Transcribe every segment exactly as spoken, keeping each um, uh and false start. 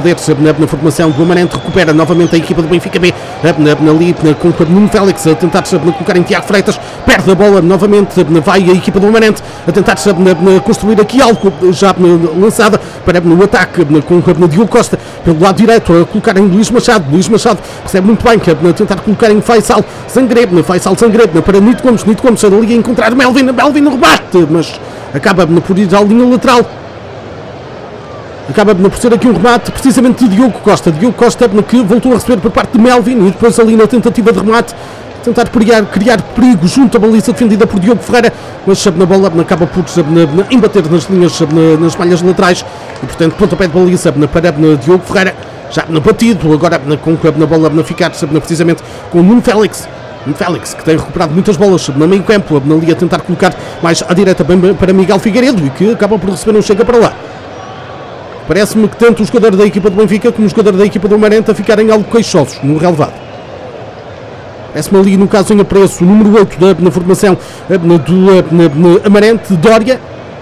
perder na formação do Amarante, recupera novamente a equipa do Benfica B, ali com o Nuno Félix a tentar colocar em Tiago Freitas, perde a bola novamente, vai a equipa do Amarante a tentar construir aqui algo já lançada para o ataque com o Diogo Costa pelo lado direito a colocar em Luís Machado, Luís Machado recebe muito bem, a tentar colocar em Faisal Sangrebna, Faisal Sangrebna para Nito Gomes, Nito Gomes ali a encontrar Melvin, Melvin no rebate, mas acaba por ir à linha lateral. Acaba por ser aqui um remate precisamente de Diogo Costa, Diogo Costa que voltou a receber por parte de Melvin e depois ali na tentativa de remate tentar criar, criar perigo junto à baliza defendida por Diogo Ferreira, mas na bola acaba por embater nas linhas, nas malhas laterais e portanto pontapé de baliza para Diogo Ferreira, já no batido, agora com a bola a ficar precisamente com o Nuno Félix. Félix, que tem recuperado muitas bolas no meio campo, ali a tentar colocar mais à direita bem para Miguel Figueiredo e que acaba por receber um chega para lá. Parece-me que tanto o jogador da equipa do Benfica como o jogador da equipa do Amarante a ficarem algo queixosos no relevado. Parece-me ali no caso em apreço o número oito da, na formação do Amarante, Dória,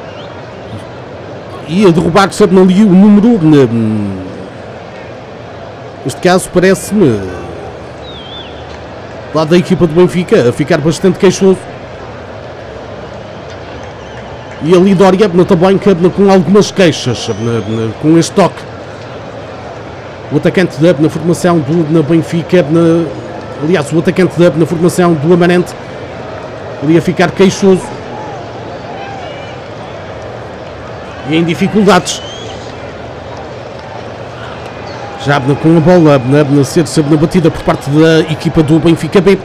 e a derrubar-se ali o número, neste caso parece-me lá da equipa do Benfica a ficar bastante queixoso. E ali Dória também com algumas queixas com este toque. O atacante da, na formação do na Benfica, na, aliás, o atacante da, na formação do Amarante ali a ficar queixoso e em dificuldades. Já com a bola a ser na batida por parte da equipa do Benfica B.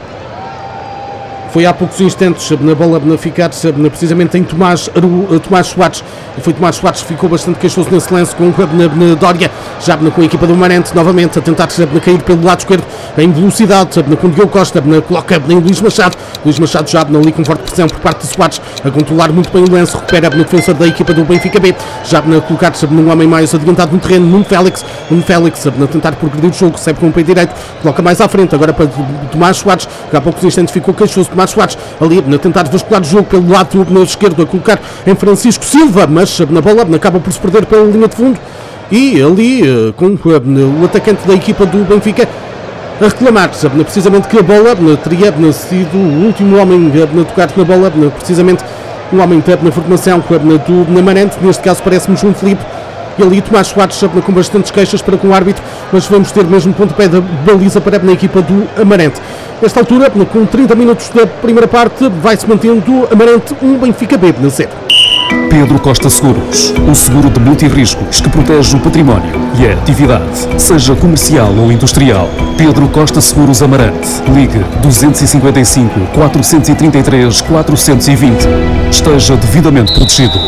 Foi há poucos instantes na bola a ficar precisamente em Tomás, Tomás Soares. E foi Tomás Soares que ficou bastante queixoso nesse lance com a Dória, já com a equipa do Amarante, novamente a tentar cair pelo lado esquerdo em velocidade, com Diogo Costa, coloca em Luís Machado. Luís Machado já ali com forte pressão por parte de Soares, a controlar muito bem o lance, recupera no defensor da equipa do Benfica B, já a colocar-se num homem mais adiantado no terreno, Nuno Félix, Nuno Félix a tentar progredir o jogo, recebe com o pé direito, coloca mais à frente, agora para Tomás Soares, há poucos instantes ficou queixoso Tomás Soares, ali a tentar vascular o jogo pelo lado esquerdo, a colocar em Francisco Silva, mas na bola acaba por se perder pela linha de fundo, e ali com o atacante da equipa do Benfica a reclamar precisamente que a bola teria sido o último homem a tocar na bola, precisamente um homem na formação do Amarante, neste caso parece-me João Filipe, e ali Tomás Soares com bastantes queixas para com o árbitro, mas vamos ter mesmo pontapé da baliza para a equipa do Amarante. Nesta altura, com trinta minutos da primeira parte, vai-se mantendo Amarante um, Benfica B na zero. Pedro Costa Seguros, o seguro de multirriscos que protege o património e a atividade, seja comercial ou industrial. Pedro Costa Seguros Amarante. Ligue dois cinco cinco, quatro três três, quatro dois zero. Esteja devidamente protegido.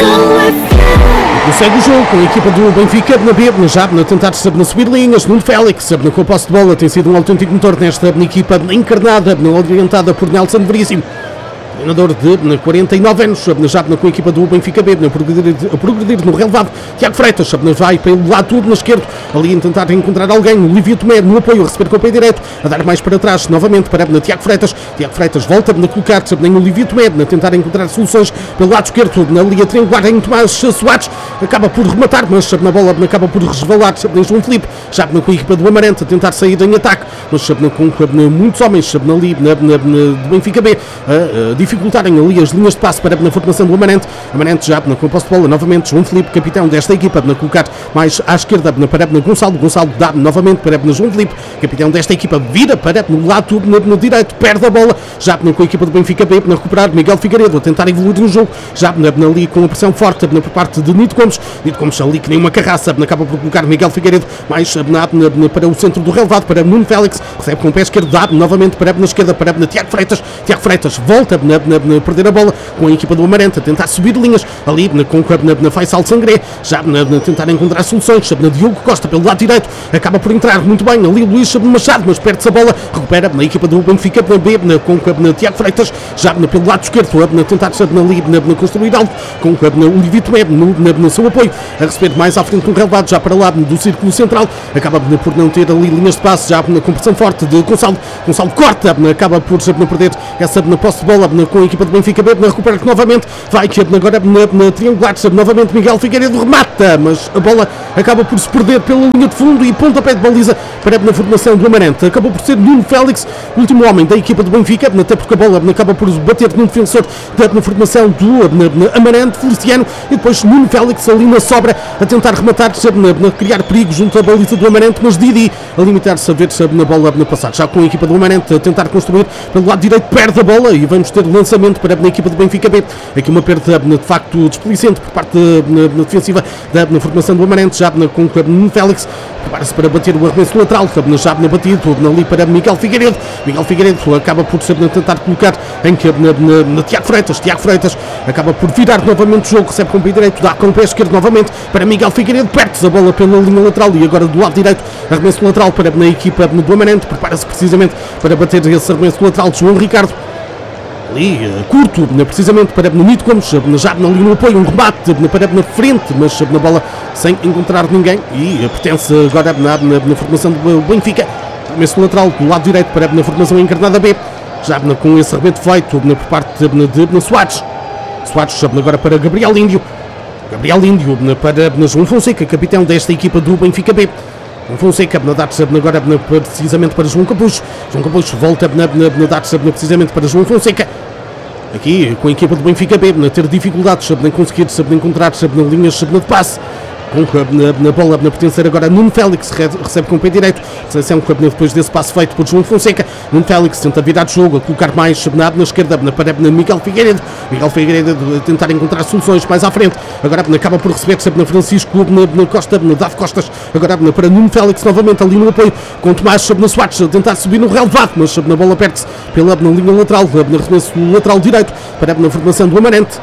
Segue o jogo com a equipa do Benfica na B, já a tentar subir linhas. Nuno Félix, com a posse de bola, tem sido um autêntico motor nesta equipa encarnada, orientada por Nelson Veríssimo. Treinador de quarenta e nove anos, já com a equipa do Benfica B, a progredir, a progredir no relevado. Tiago Freitas vai pelo lado todo na esquerdo, ali a tentar encontrar alguém. O Olívio Tomé no apoio, a receber com o pé direito, a dar mais para trás, novamente para Tiago Freitas. Tiago Freitas volta a colocar-se em Olívio Tomé, a tentar encontrar soluções pelo lado esquerdo, na linha triangular em Tomás Soares, acaba por rematar, mas na bola acaba por resvalar em João Filipe, já com a equipa do Amarante, a tentar sair em ataque, mas com muitos homens ali do Benfica B, a, a dificultarem ali as linhas de passe para a formação do Amarante. Amarante já com a posse de bola, novamente João Filipe, capitão desta equipa, a colocar mais à esquerda para Gonçalo, Gonçalo dá novamente para João Filipe, capitão desta equipa, vira para no lado no, no direito, perde a bola, já com a equipa do Benfica B, a recuperar Miguel Figueiredo, a tentar evoluir no jogo, já ali com a pressão forte por parte de Nito Gomes, Nito Gomes ali que nem uma carraça, acaba por colocar Miguel Figueiredo mais na, na, para o centro do relevado, para Nuno Félix, recebe com o pé esquerdo, dá novamente para na esquerda, para Tiago Freitas, Tiago Freitas volta na, na, na perder a bola com a equipa do Amarante, a tentar subir linhas ali na, com na, na Faisal Sangré, já na, na tentar encontrar soluções, na Diogo Costa pelo lado direito, acaba por entrar muito bem ali o Luís Machado, mas perde-se a bola, recupera na equipa do Benfica na B, na, com na, Tiago Freitas, já na, pelo lado esquerdo, na tentar na, na, na construir algo, com na, o Olívio Tomé no, na, no seu apoio, a receber mais à frente um relevado, já para lá do círculo central, acaba por não ter ali linhas de passe, já na compressão forte de Gonçalo, Gonçalo corta, acaba por na, perder essa na posse de bola, na, com a equipa do Benfica B, recupera novamente, vai que agora na, na triangular, novamente Miguel Figueiredo remata, mas a bola acaba por se perder pela linha de fundo e pontapé de baliza para na formação do Amarante. Acabou por ser Nuno Félix, o último homem da equipa do Benfica, até porque a bola acaba por bater num defensor da na formação do na, na Amarante, Feliciano, e depois Nuno Félix ali na sobra a tentar rematar, na, na criar perigo junto à baliza do Amarante, mas Didi a limitar-se a ver na bola na passar, já com a equipa do Amarante a tentar construir pelo lado direito, perde a bola e vamos ter lançamento para a equipa do Benfica B. Aqui uma perda de facto desplicente por parte da defensiva da na formação do Amarante, já com o Nuno Félix, prepara-se para bater o arremesso lateral, já na batido ali para Miguel Figueiredo. Miguel Figueiredo acaba por tentar colocar em na, na, na Tiago Freitas. Tiago Freitas acaba por virar novamente o jogo, recebe com o pé direito, dá com o pé esquerdo novamente para Miguel Figueiredo, perde a bola pela linha lateral e agora do lado direito, arremesso lateral para a equipa do Amarante, prepara-se precisamente para bater esse arremesso lateral de João Ricardo. Ali, curto, precisamente para Benito Gomes, já ali no apoio, um remate para na frente, mas na bola sem encontrar ninguém e pertence agora na, na, na formação do Benfica. Arremesso lateral do lado direito para na formação encarnada B, já com esse arremesso feito por parte de, de Soares. Soares agora para Gabriel Índio. Gabriel Índio para João Fonseca, capitão desta equipa do Benfica B. João Fonseca a dar-se agora precisamente para João Capucho. João Capucho volta a dar-se precisamente para João Fonseca. Aqui com a equipa do Benfica B a ter dificuldades em conseguir encontrar na linhas de passe. Com na, na bola na pertencer agora Nuno Félix, recebe com o pé direito, seleção depois desse passo feito por João Fonseca. Nuno Félix tenta virar de jogo, a colocar mais na, na esquerda na, para na Miguel Figueiredo. Miguel Figueiredo a tentar encontrar soluções mais à frente, agora acaba por receber na Francisco na, na Costa, na Dave Costas, agora na, para Nuno Félix novamente ali no apoio, com Tomás na Soares a tentar subir no relevado, mas na bola perde-se pela na linha lateral, na arremesso lateral direito para na formação do Amarante.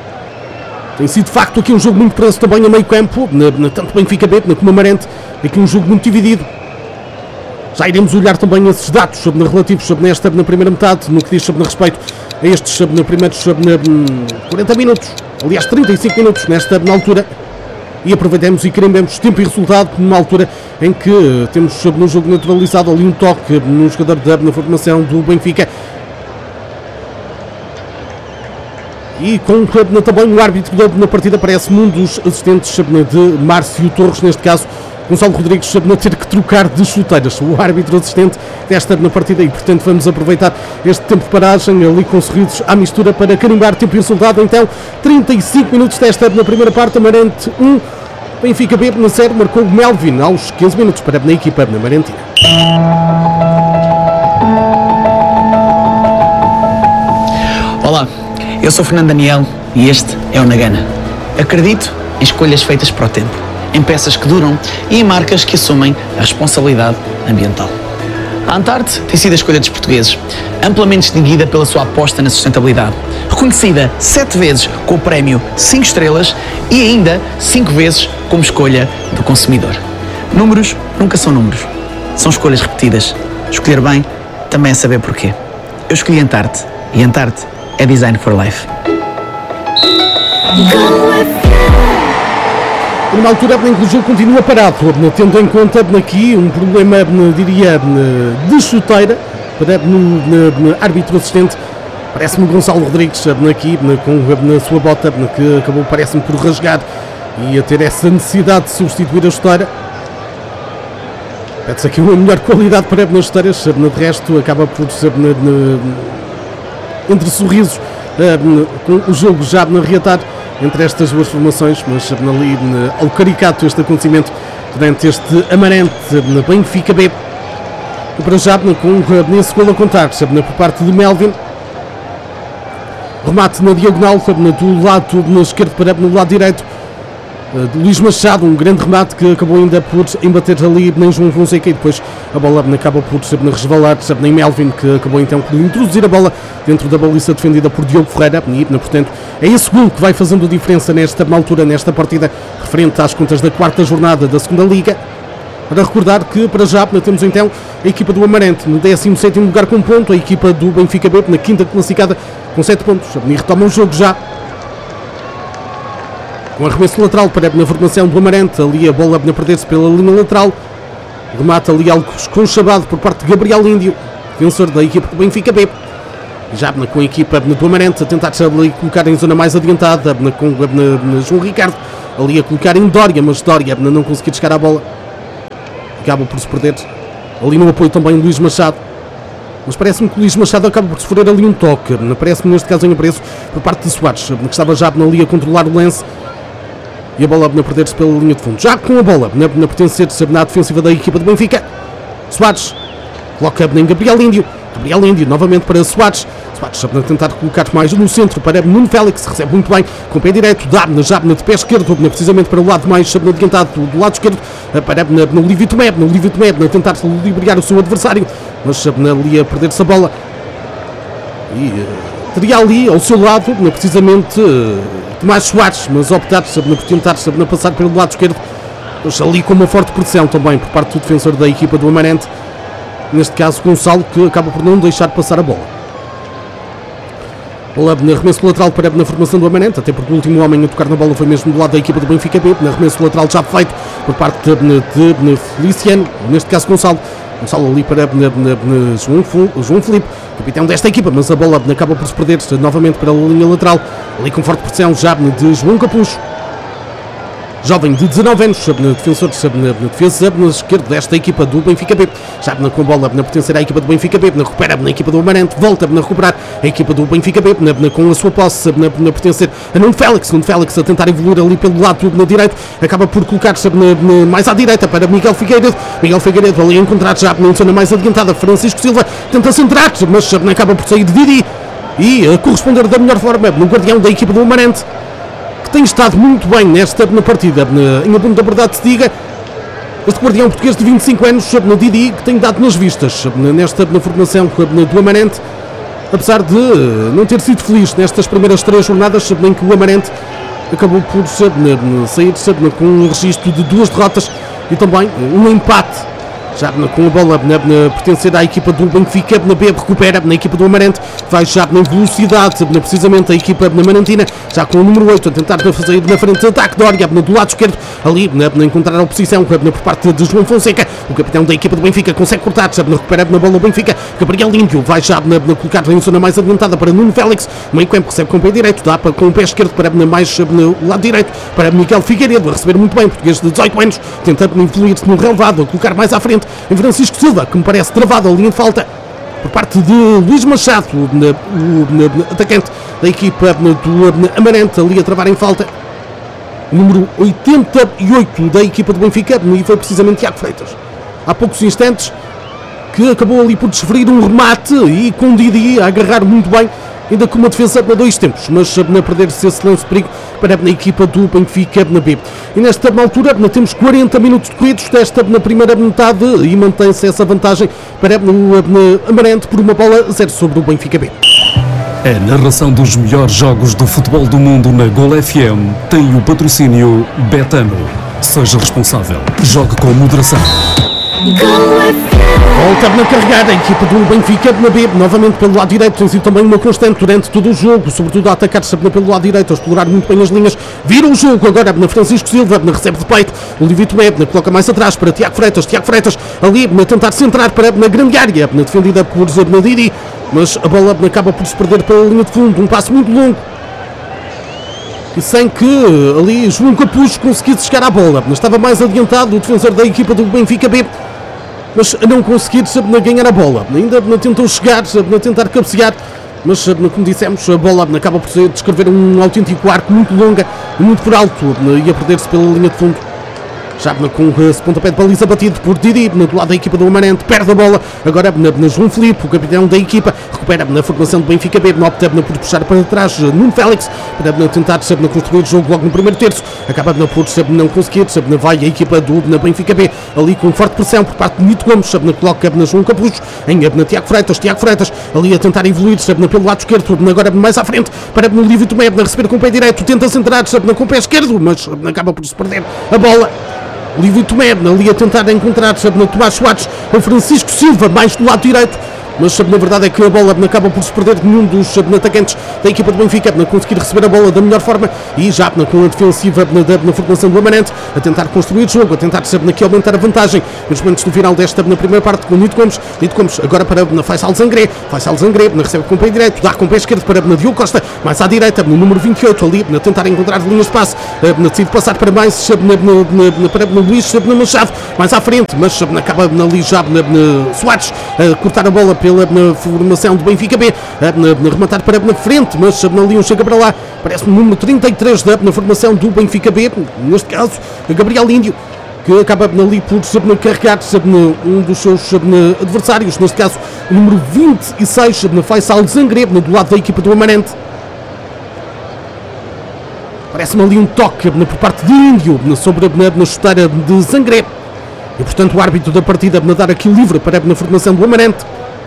Tem sido de facto aqui um jogo muito preso também a meio campo, na, na, tanto Benfica B como Amarante, aqui um jogo muito dividido. Já iremos olhar também esses dados sobre, relativos sobre nesta na primeira metade, no que diz sobre respeito a estes sobre, primeiros sobre, na, quarenta minutos, aliás trinta e cinco minutos nesta na altura, e aproveitemos e queremos tempo e resultado numa altura em que temos sobre no jogo naturalizado ali um toque no jogador da na formação do Benfica. E com também o árbitro na partida parece-me um dos assistentes de Márcio Torres, neste caso Gonçalo Rodrigues, a ter que trocar de chuteiras, o árbitro assistente desta na partida, e portanto vamos aproveitar este tempo de paragem ali com sorrisos à mistura para carimbar tempo e resultado. Então trinta e cinco minutos desta na primeira parte, Amarante um, Benfica B na série, marcou Melvin aos quinze minutos para a equipa na Amarantina. Olá, eu sou Fernando Daniel e este é o Nagana. Acredito em escolhas feitas para o tempo, em peças que duram e em marcas que assumem a responsabilidade ambiental. A Antarte tem sido a escolha dos portugueses, amplamente distinguida pela sua aposta na sustentabilidade, reconhecida sete vezes com o prémio cinco estrelas e ainda cinco vezes como escolha do consumidor. Números nunca são números, são escolhas repetidas. Escolher bem também é saber porquê. Eu escolhi Antarte e Antarte é Design for Life. Numa altura em que o jogo continua parado, tendo em conta aqui um problema, diria, de chuteira para no árbitro assistente, parece-me Gonçalo Rodrigues aqui com na sua bota que acabou, parece-me, por rasgar e a ter essa necessidade de substituir a chuteira. Pede-se aqui uma melhor qualidade para nas chuteiras, de resto acaba por ser entre sorrisos, com o jogo já a reatar entre estas duas formações, mas ali ao caricato este acontecimento durante este Amarante na Benfica B. E para já com nesse gol a contar por parte de Melvin, remate na diagonal do lado na esquerdo para no lado direito de Luís Machado, um grande remate que acabou ainda por embater ali nem João Fonseca, e depois a bola acaba por resvalar em Melvin, que acabou então por introduzir a bola dentro da baliza defendida por Diogo Ferreira, e portanto é esse gol que vai fazendo a diferença nesta altura, nesta partida referente às contas da quarta jornada da segunda Liga. Para recordar que para já temos então a equipa do Amarante no décimo sétimo lugar com um ponto, a equipa do Benfica B na quinta classificada com sete pontos, e retoma o jogo já com arremesso lateral para na formação do Amarante, ali a bola a perder-se pela linha lateral, remata ali algo esconchabado por parte de Gabriel Índio, defensor da equipa do Benfica B. já com a equipa do Amarante a tentar ali colocar em zona mais adiantada, com na, na João Ricardo, ali a colocar em Dória, mas Dória não conseguiu chegar à bola, acaba por se perder, ali no apoio também Luís Machado, mas parece-me que o Luís Machado acaba por sofrer ali um toque, parece-me neste caso em apreço por parte de Soares, que estava já ali a controlar o lance, e a bola a perder-se pela linha de fundo, já com a bola na, na pertencer na defensiva da equipa do Benfica. Soares coloca em Gabriel Índio, Gabriel Índio novamente para Soares, Soares a tentar colocar mais no centro para Nuno Félix, recebe muito bem com o pé direito, dá já de pé esquerdo, precisamente para o lado mais adiantado do lado esquerdo, para no Lívio Tomé, no Lívio Tomé a tentar ludibriar o seu adversário, mas ali a perder-se a bola, e teria ali ao seu lado precisamente Tomás Soares, mas optar por tentar passar pelo lado esquerdo, mas ali com uma forte pressão também por parte do defensor da equipa do Amarante, neste caso Gonçalo, que acaba por não deixar passar a bola. Bola na arremesso lateral para na formação do Amarante, até porque o último homem a tocar na bola foi mesmo do lado da equipa do Benfica B, na arremesso lateral já feito por parte de, de, de Feliciano, neste caso Gonçalo, Gonçalo ali para na, na, na João, João Filipe, capitão desta equipa, mas a bola acaba por se perder novamente para a linha lateral, ali com forte pressão já de João Capucho, jovem de dezanove anos, defensor na defesa na esquerda desta equipa do Benfica B, já com a bola na pertencer à equipa do Benfica B, na recupera na equipa do Amarante, volta a recuperar a equipa do Benfica B, na, na, com a sua posse na, na pertencer a Nuno Félix, Nuno Félix a tentar evoluir ali pelo lado na direita, acaba por colocar-se mais à direita para Miguel Figueiredo, Miguel Figueiredo ali a encontrar já na zona mais adiantada, Francisco Silva tenta centrar, mas acaba por sair de Didi e a corresponder da melhor forma no guardião da equipa do Amarante, tem estado muito bem nesta na partida, na, em abono da verdade se diga, este guardião português de vinte e cinco anos, na Didi, que tem dado nas vistas nesta na formação do Amarante, apesar de não ter sido feliz nestas primeiras três jornadas, em que o Amarante acabou por sair com um registro de duas derrotas e também um empate. Já com a bola na, na pertencer à equipa do Benfica, na B recupera na equipa do Amarante, vai já na velocidade, na, precisamente a equipa na Marantina, já com o número oito a tentar fazer na frente de ataque, Dória na, do lado esquerdo, ali na, na encontrar a oposição na, por parte de João Fonseca, o capitão da equipa do Benfica consegue cortar, já na, recupera na bola o Benfica, Gabriel Índio vai já na, na colocar em zona mais adiantada para Nuno Félix, meio campo recebe com o pé direito, dá para, com o pé esquerdo para na, mais no lado direito, para Miguel Figueiredo, a receber muito bem, português de dezoito anos, tentando influir-se no relevado, a colocar mais à frente em Francisco Silva, que me parece travado a linha de falta por parte de Luís Machado, o, o, o atacante da equipa do Amarante, ali a travar em falta, número oitenta e oito da equipa do Benfica, e foi precisamente Tiago Freitas, há poucos instantes, que acabou ali por desferir um remate e com o Didi a agarrar muito bem, ainda com uma defesa a dois tempos, mas a perder-se esse lance de perigo para a equipa do Benfica na B. E nesta altura temos quarenta minutos decorridos desta na primeira metade e mantém-se essa vantagem para o Amarante por uma bola a zero sobre o Benfica B. A narração dos melhores jogos do futebol do mundo na Gol F M tem o patrocínio Betano. Seja responsável. Jogue com moderação. Volta a carregar a equipa do Benfica na B, novamente pelo lado direito, tem sido também uma constante durante todo o jogo, sobretudo a atacar-se pelo lado direito, a explorar muito bem as linhas, vira o jogo agora na Francisco Silva, na recebe de peito, o Lívio Tomé, na coloca mais atrás para Tiago Freitas, Tiago Freitas ali a tentar centrar para na grande área, na defendida por Didi, mas a bola acaba por se perder pela linha de fundo, um passo muito longo, e sem que ali João Capucho conseguisse chegar à bola, mas estava mais adiantado o defensor da equipa do Benfica B, mas a não conseguir ganhar a bola, ainda tentou chegar, a tentar cabecear, mas como dissemos, a bola acaba por descrever um autêntico arco muito longa, muito por alto, e a perder-se pela linha de fundo. Já com esse pontapé de baliza batido por Didi, do lado da equipa do Amarante, perde a bola, agora na João Filipe, o capitão da equipa, recupera na formação do Benfica B, opta por puxar para trás Nuno Félix, para tentar construir o jogo logo no primeiro terço, acaba por não conseguir, vai a equipa do Benfica B, ali com forte pressão por parte de Nito Gomes, coloca na João Capucho, em Tiago Freitas, Tiago Freitas, ali a tentar evoluir, pelo lado esquerdo, agora mais à frente, para no Lívio Tomé, a receber com o pé direito, tenta centrar, com o pé esquerdo, mas acaba por se perder a bola. Lívio Tomé ali a tentar encontrar no Tomás Soares, o Francisco Silva mais do lado direito, mas na verdade é que a bola acaba por se perder. Nenhum dos atacantes da equipa do Benfica na conseguir receber a bola da melhor forma, e já com a defensiva na, na formação do Amarante a tentar construir o jogo, a tentar aqui aumentar a vantagem nos momentos do final desta na primeira parte com o Nito Gomes. Nito Gomes agora para na Faisal Zangré, Faisal Zangré recebe com o pé direito, dá com o pé esquerdo para na Diogo Costa, mais à direita no número vinte e oito ali a tentar encontrar linhas de passe, decide passar para mais na, na, na, para na Luís na Machado, mais à frente, mas acaba ali já na, na Soares a cortar a bola pela na formação do Benfica B, a na, na rematar para na frente, mas na Leão chega para lá, parece no número trinta e três da na formação do Benfica B, neste caso Gabriel Índio, que acaba ali por carregar um dos seus adversários, neste caso o número vinte e seis, na Faisal Zangré, do lado da equipa do Amarante. Parece-me ali um toque por parte de Índio sobre a chuteira de Zangré, e portanto o árbitro da partida a dar aqui livre para a formação do Amarante.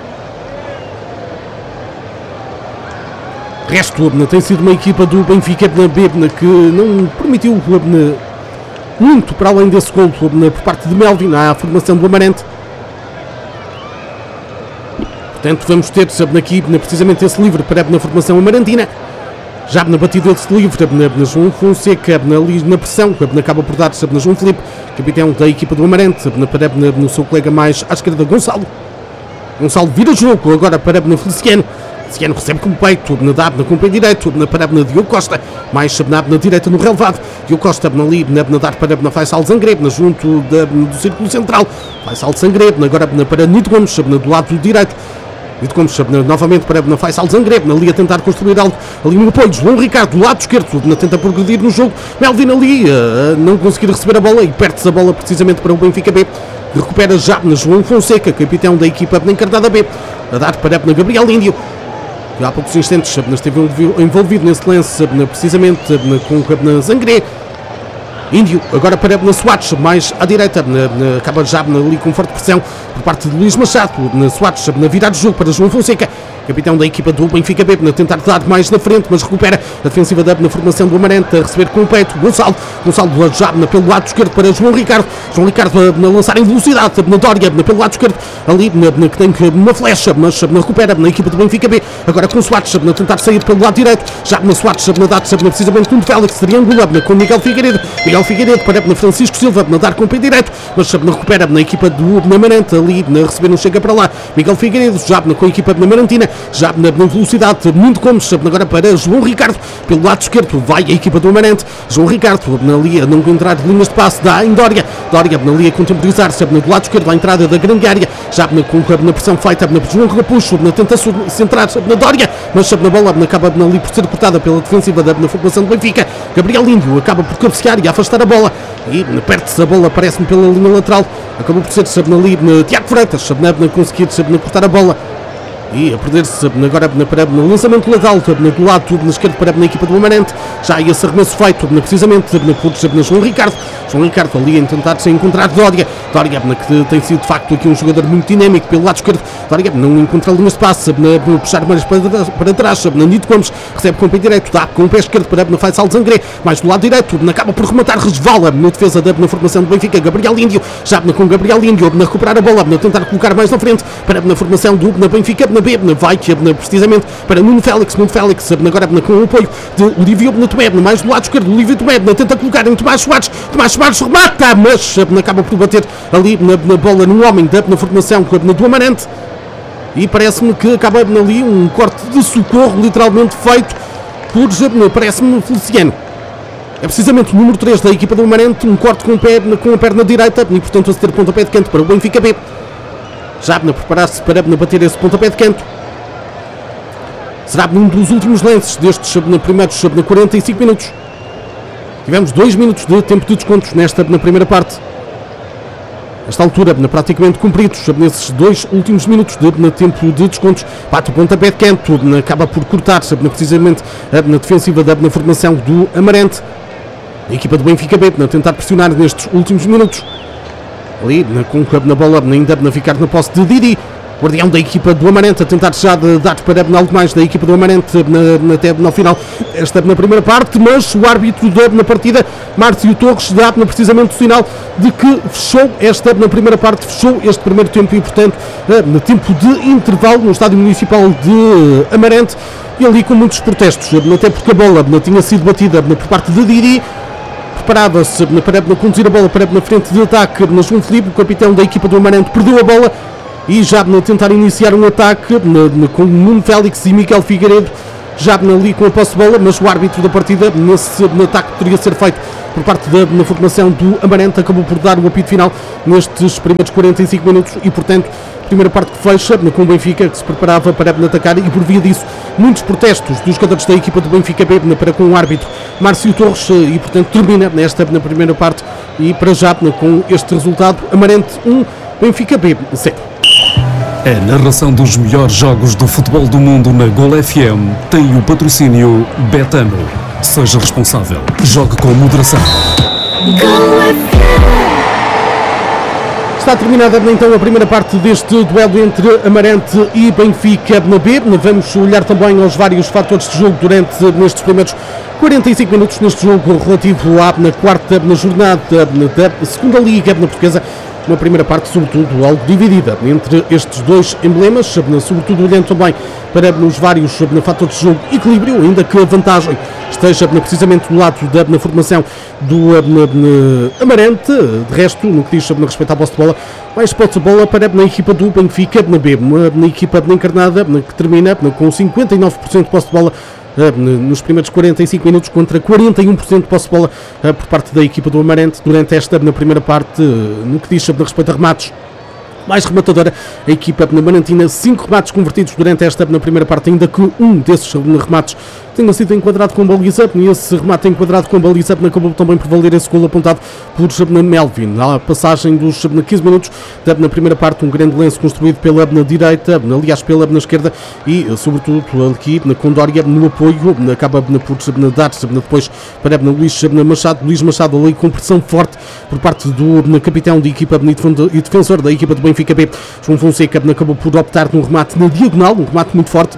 O resto tem sido uma equipa do Benfica B que não permitiu muito para além desse gol por parte de Melvin à formação do Amarante. Portanto vamos ter aqui precisamente esse livre para a formação amarantina. Já na batida desse livre na João Fonseca, ali na pressão, acaba por dar na João Filipe, capitão da equipa do Amarante, para no seu colega mais à esquerda, Gonçalo. Gonçalo vira jogo agora para na Feliciano. Feliciano recebe com o peito, na dá com o pé direito, na para na Diogo Costa, mais na, na direita no relevado. Diogo Costa ali na, na dar para na Faisal Zangré, junto da, do círculo central. Faisal Zangré, agora na, para Nito Gomes, na, do lado direito. Nito Gomes novamente para na Faisal Zangré, ali a tentar construir algo ali no apoio. João Ricardo do lado esquerdo, na tenta progredir no jogo. Melvin ali a não conseguir receber a bola e perde-se a bola precisamente para o Benfica B. Recupera já na João Fonseca, capitão da equipa da encarnada B, a dar para na Gabriel Índio. Há poucos instantes esteve envolvido nesse lance precisamente com na Zangré. Índio agora para na Soares, mais à direita, na, na, acaba já ali com forte pressão por parte de Luís Machado, na Soares, na virada de jogo para João Fonseca, capitão da equipa do Benfica B, a tentar dar mais na frente, mas recupera a defensiva da na formação do Amarante, a receber com o peito Gonçalo, Gonçalo já pelo lado esquerdo para João Ricardo, João Ricardo a, a lançar em velocidade, na Dória, na, pelo lado esquerdo, ali na, na, que tem uma flecha, mas na, recupera na equipa do Benfica B, agora com Soares, a tentar sair pelo lado direito, já na Soares, na dá precisamente com o Félix, triangula com Miguel Figueiredo, Miguel Figueiredo para na Francisco Silva, na dar com o pé direito, mas na recupera na equipa do Amarante, ali na receber não chega para lá, Miguel Figueiredo, já na, com a equipa da Amarantina, já na, na velocidade, muito Gomes, agora para João Ricardo, pelo lado esquerdo, vai a equipa do Amarante, João Ricardo, na linha, não encontrar linhas de passe, dá em Dória, Dória na linha contemporizar-se, do lado esquerdo, à entrada da grande área, já na, com na pressão feita, na João Capucho, na tenta centrar na Dória, mas na bola acaba ali por ser cortada pela defensiva da na formação do Benfica, Gabriel Índio acaba por cabecear e afastar a bola, e perde-se a bola, parece-me pela linha lateral, acabou por ser sabe, ali na Tiago Freitas, sabe, na, na conseguir sabe, na cortar a bola e a perder-se agora para no lançamento legal do lado na esquerda para na equipa do Amarante, já esse arremesso feito precisamente na João Ricardo, João Ricardo ali a tentar se encontrar Dória, Dória que tem sido de facto aqui um jogador muito dinâmico pelo lado esquerdo, Dória não encontra linhas de passe, na puxar mais para, para trás, na Nito Gomes recebe com o pé direito, dá com o pé esquerdo para na Faisal Zangré, mais do lado direito, acaba por rematar, resvala na defesa da na formação do Benfica, Gabriel Índio, já com Gabriel Índio na recuperar a bola, na tentar colocar mais na frente para na formação do na Benfica, na B, na vai precisamente para Nuno Félix, Nuno Félix agora com o apoio de Olívio Tomé, mais do lado esquerdo, Olívio Tomé tenta colocar em Tomás Soares, Tomás Soares remata, mas acaba por bater ali na, na bola num homem da na formação do Amarante, e parece-me que acaba ali um corte de socorro literalmente feito por, parece-me, Feliciano. É precisamente o número três da equipa do Amarante, um corte com, o pé, com a perna direita e portanto a ter pontapé de canto para o Benfica B, já a preparar-se para bater esse pontapé de canto. Será um dos últimos lances destes primeiros quarenta e cinco minutos. Tivemos dois minutos de tempo de descontos nesta na primeira parte. Esta altura, praticamente cumpridos nesses dois últimos minutos de na tempo de descontos. Bate o pontapé de canto, acaba por cortar precisamente na defensiva da na formação do Amarante. A equipa do Benfica B a tentar pressionar nestes últimos minutos. Ali, na, com na bola, ainda a ficar na posse de Didi. guardião da equipa do Amarante, a tentar já de dar para algo mais da equipa do Amarante na, na, até no final, esta na primeira parte, mas o árbitro da na partida, Márcio Torres, dá precisamente o sinal de que fechou esta na primeira parte, fechou este primeiro tempo e, portanto, no tempo de intervalo no estádio municipal de Amarante, e ali com muitos protestos, até porque a bola tinha sido batida por parte de Didi. Preparava-se para conduzir a bola para na frente de ataque, na João Filipe, o capitão da equipa do Amarante, perdeu a bola e já a tentar iniciar um ataque na, na, com Nuno Félix e Miquel Figueiredo, já ali com a posse de bola, mas o árbitro da partida, nesse no ataque que teria ser feito por parte da na formação do Amarante, acabou por dar o apito final nestes primeiros quarenta e cinco minutos e, portanto, primeira parte que fecha com o Benfica, que se preparava para atacar, e por via disso muitos protestos dos jogadores da equipa do Benfica B para com o árbitro Márcio Torres, e portanto termina nesta na primeira parte, e para já com este resultado, Amarante um, Benfica B zero. A narração dos melhores jogos do futebol do mundo na Gol F M tem o patrocínio Betano. Seja responsável. Jogue com moderação. Está terminada então a primeira parte deste duelo entre Amarante e Benfica na B. Vamos olhar também aos vários fatores de jogo durante nestes primeiros quarenta e cinco minutos neste jogo relativo à na quarta na jornada da segunda Liga na Portuguesa. Uma primeira parte, sobretudo, algo dividida entre estes dois emblemas, sobretudo olhando também para os vários fatores de jogo, equilíbrio, ainda que a vantagem esteja precisamente do lado da na formação do na, na, Amarante. De resto, no que diz no respeito à posse de bola, mais posse de bola para na equipa do Benfica na B, na equipa na encarnada, que termina com cinquenta e nove por cento de posse de bola nos primeiros quarenta e cinco minutos, contra quarenta e um por cento de posse de bola por parte da equipa do Amarante durante esta na primeira parte. No que diz no respeito a remates, mais rematadora a equipa amarantina, cinco remates convertidos durante esta na primeira parte, ainda que um desses remates tenha sido enquadrado com baliza, e esse remate enquadrado com baliza acabou também por valer esse gol apontado por Melvin. A passagem dos quinze minutos na primeira parte, um grande lance construído pela na direita, aliás pela na esquerda, e sobretudo aqui na Condória no apoio, acaba por dar depois para Luís Machado, Luís Machado ali com pressão forte por parte do capitão da equipa e defensor da equipa do Benfica B, João Fonseca, acabou por optar num remate na diagonal, um remate muito forte,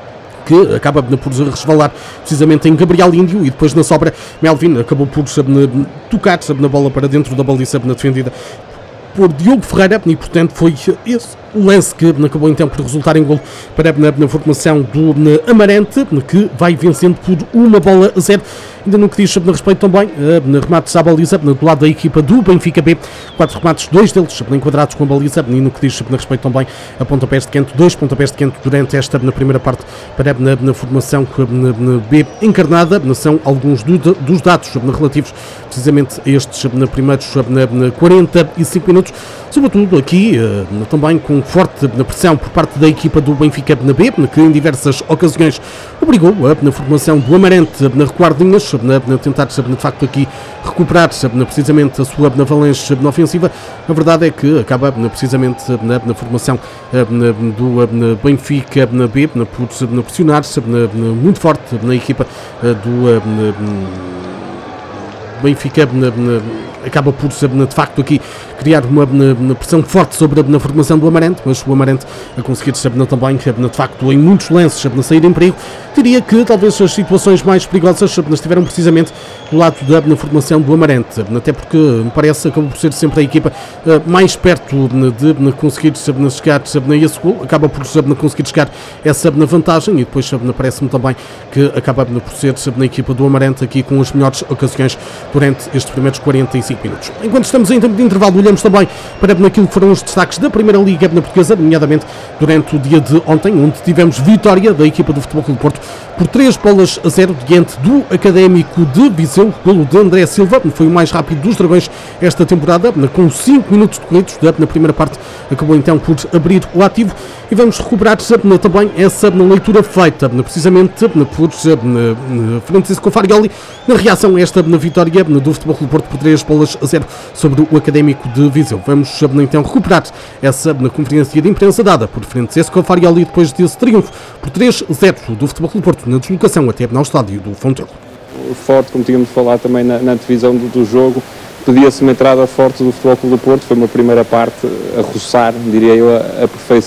que acaba por resvalar precisamente em Gabriel Índio, e depois na sobra Melvin acabou por tocar na bola para dentro da baliza defendida por Diogo Ferreira, e portanto foi esse o lance que acabou então por resultar em golo para na, na formação do na Amarante, que vai vencendo por uma bola a zero. Ainda no que diz sobre respeito também na remates à baliza do lado da equipa do Benfica B, quatro remates, dois deles enquadrados com a baliza, e no que diz sobre respeito também a pontapés de canto, dois pontapés de canto durante esta na primeira parte para na, na formação na, na B encarnada. São alguns do, dos dados relativos precisamente a estes na primeiros na, na quarenta e cinco minutos, sobretudo aqui também com forte pressão por parte da equipa do Benfica na B, que em diversas ocasiões obrigou a na formação do Amarante na recuar de linhas, na, na tentar de facto aqui recuperar na, precisamente a sua na avalanche na ofensiva. A verdade é que acaba na, precisamente na, na formação na, do na Benfica na B na, por na, pressionar-se na, na, muito forte na equipa do na, Benfica na, na, acaba por ser de facto aqui criar uma, uma pressão forte sobre a na formação do Amarante, mas o Amarante a conseguir também de facto em muitos lances a sair em perigo. Diria que talvez as situações mais perigosas estiveram precisamente do lado da na formação do Amarante, até porque me parece acabou por ser sempre a equipa mais perto de, de conseguir chegar a esse gol, acaba por conseguir chegar essa vantagem, e depois parece-me também que acaba por ser na equipa do Amarante aqui com as melhores ocasiões durante estes primeiros quarenta e cinco minutos. Enquanto estamos em tempo de intervalo, olhamos também para aquilo que foram os destaques da Primeira Liga na Portuguesa, nomeadamente durante o dia de ontem, onde tivemos vitória da equipa do Futebol Clube do Porto por três bolas a zero diante do Académico de Viseu. O golo de André Silva foi o mais rápido dos Dragões esta temporada, com cinco minutos decorridos na primeira parte, acabou então por abrir o ativo, e vamos recuperar também essa leitura feita precisamente por Francisco Farioli na reação a esta vitória do Futebol Clube do Porto por três bolas a zero sobre o Académico de Viseu. Vamos então recuperar essa conferência de imprensa dada por Francisco Farioli depois desse triunfo por três a zero do Futebol Clube do Porto na deslocação até ao estádio do Fontelo. Forte, como tínhamos falado também na, na divisão do, do jogo, pedia-se uma entrada forte do Futebol Clube do Porto. Foi uma primeira parte a roçar, diria eu, a, a perfeição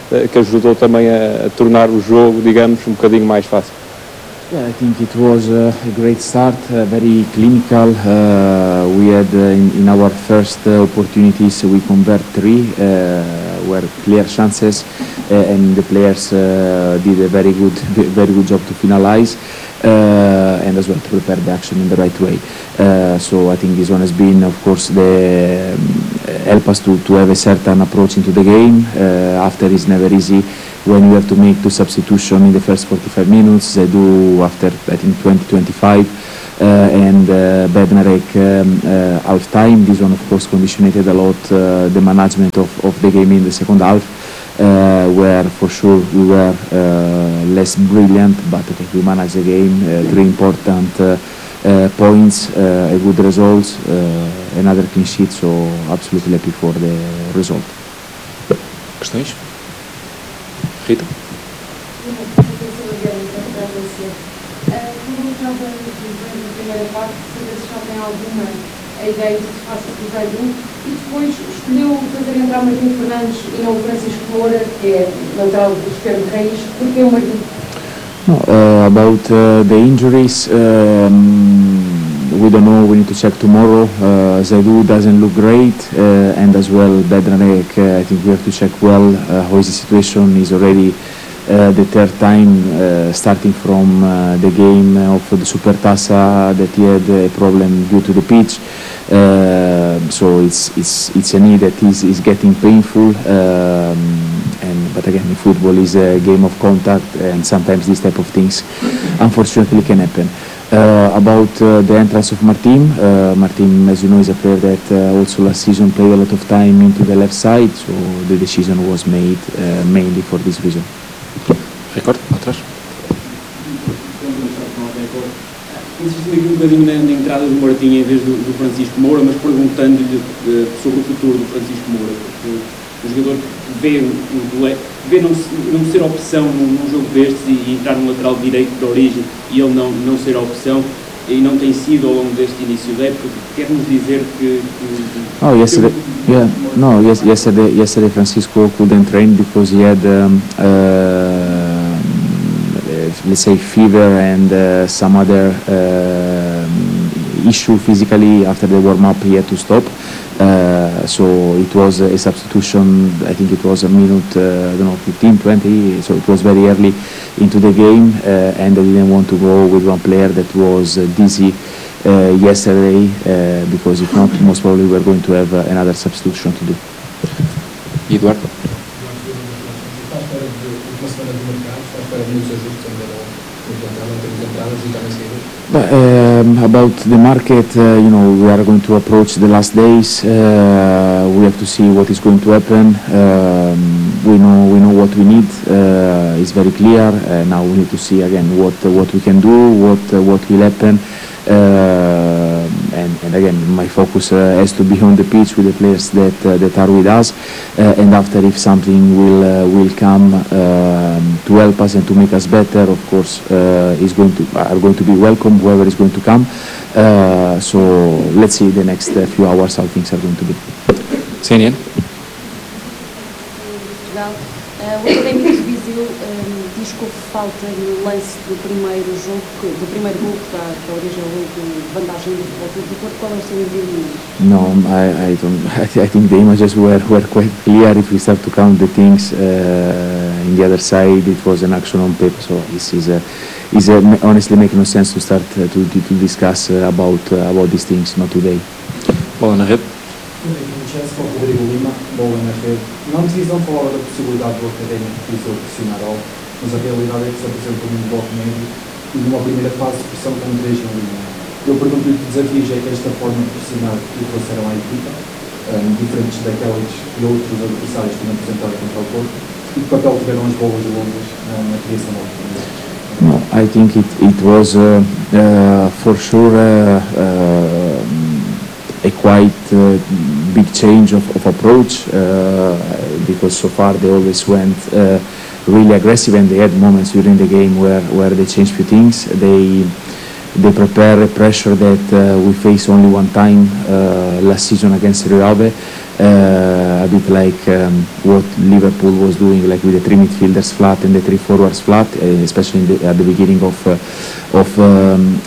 que ajudou também a, a tornar o jogo, digamos, um bocadinho mais fácil. Yeah, I think it was uh, a great start, uh, very clinical. Uh, we had uh, in, in our first uh, opportunities we convert three, uh, were clear chances, uh, and the players uh, did a very good, very good job to finalize. Uh, and as well to prepare the action in the right way. Uh, so I think this one has been, of course, the um, help us to, to have a certain approach into the game. Uh, after it's never easy when you have to make two substitutions in the first forty-five minutes. They do after I think twenty twenty-five. Uh, and uh, Bednarek um, uh, half time. This one, of course, conditioned a lot uh, the management of, of the game in the second half. Uh, where for sure we were uh, less brilliant, but okay, we managed the game, uh, three important uh, uh, points, uh, a good result, uh, another clean sheet, so absolutely happy for the result. Questões? Rita? A ideia de que se faça cruzar um e depois escolheu fazer entrar Martim Fernandes e não o Francisco Moura, que é lateral esquerdo de raiz. Porquê o Martim? No, uh, about uh, the injuries, um, we don't know, we need to check tomorrow. Uh, Zaidu doesn't look great, uh, and as well Bednarek, uh, I think we have to check well uh, how is the situation. He's already uh, the third time uh, starting from uh, the game of the Supertassa that he had a problem due to the pitch. Uh, so it's it's it's a knee that is, is getting painful, um, and but again, football is a game of contact, and sometimes these type of things unfortunately can happen. Uh, about uh, the entrance of Martin, uh, Martin, as you know, is a player that uh, also last season played a lot of time into the left side, so the decision was made uh, mainly for this reason. Record, atrás. Insistimos aqui um bocadinho na, na entrada do Martim em vez do, do Francisco Moura, mas perguntando-lhe uh, sobre o futuro do Francisco Moura. Porque o jogador vê, um, vê não, não ser opção num, num jogo destes e, e entrar no lateral direito de origem e ele não, não ser opção, e não tem sido ao longo deste início da época. Quer-nos dizer que... que oh, yesterday, yeah, no, yes, yesterday, yesterday Francisco couldn't train because he had um, uh, let's say fever and uh, some other uh, issue physically. After the warm-up he had to stop, uh, so it was a substitution. I think it was a minute, uh, I don't know, fifteen, twenty, so it was very early into the game, uh, and I didn't want to go with one player that was uh, dizzy uh, yesterday, uh, because if not, most probably we're going to have uh, another substitution to do. Eduardo? But, um, about the market, uh, you know, we are going to approach the last days. Uh, we have to see what is going to happen. Um, we know we know what we need. Uh, it's very clear. Uh, now we need to see again what uh, what we can do, what uh, what will happen. Uh, and, and again, my focus uh, has to be on the pitch with the players that uh, that are with us. Uh, and after, if something will uh, will come um, to help us and to make us better, of course, uh, is going to are going to be welcome. Whoever is going to come. Uh, so let's see the next uh, few hours how things are going to be. C N N. Uh, o Académico de Viseu um, diz que houve falta no lance do primeiro jogo, do primeiro gol que dá a origem ao gol de vantagem do Futebol Clube do Porto. Qual é o seu entendimento? No, I, I don't. I think the images were, were quite clear. If we start to count the things, uh, in the other side it was an action on paper. So this is a, is a, honestly making no sense to start uh, to, to discuss uh, about uh, about these things. Not today. Bola na rede. Rodrigo Lima, bola na rede. Não precisam falar da possibilidade do Académico de Viseu pressionar algo, mas a realidade é que se apresentou num bloco médio e numa primeira fase de pressão com três na linha. Eu pergunto-lhe que desafios é que esta forma de pressionar que trouxeram à equipa, um, diferentes daquelas que outros adversários tinham apresentado contra o Porto, e que papel tiveram as bolas longas uh, na criação da oportunidade? No, I think it, it was uh, uh, for sure uh, uh, a quite uh, big change of, of approach, uh, because so far they always went uh, really aggressive, and they had moments during the game where, where they changed few things. They they prepare a pressure that uh, we faced only one time uh, last season against Rio Ave. Uh, a bit like um, what Liverpool was doing, like with the three midfielders flat and the three forwards flat, uh, especially in the, at the beginning of uh, of, um,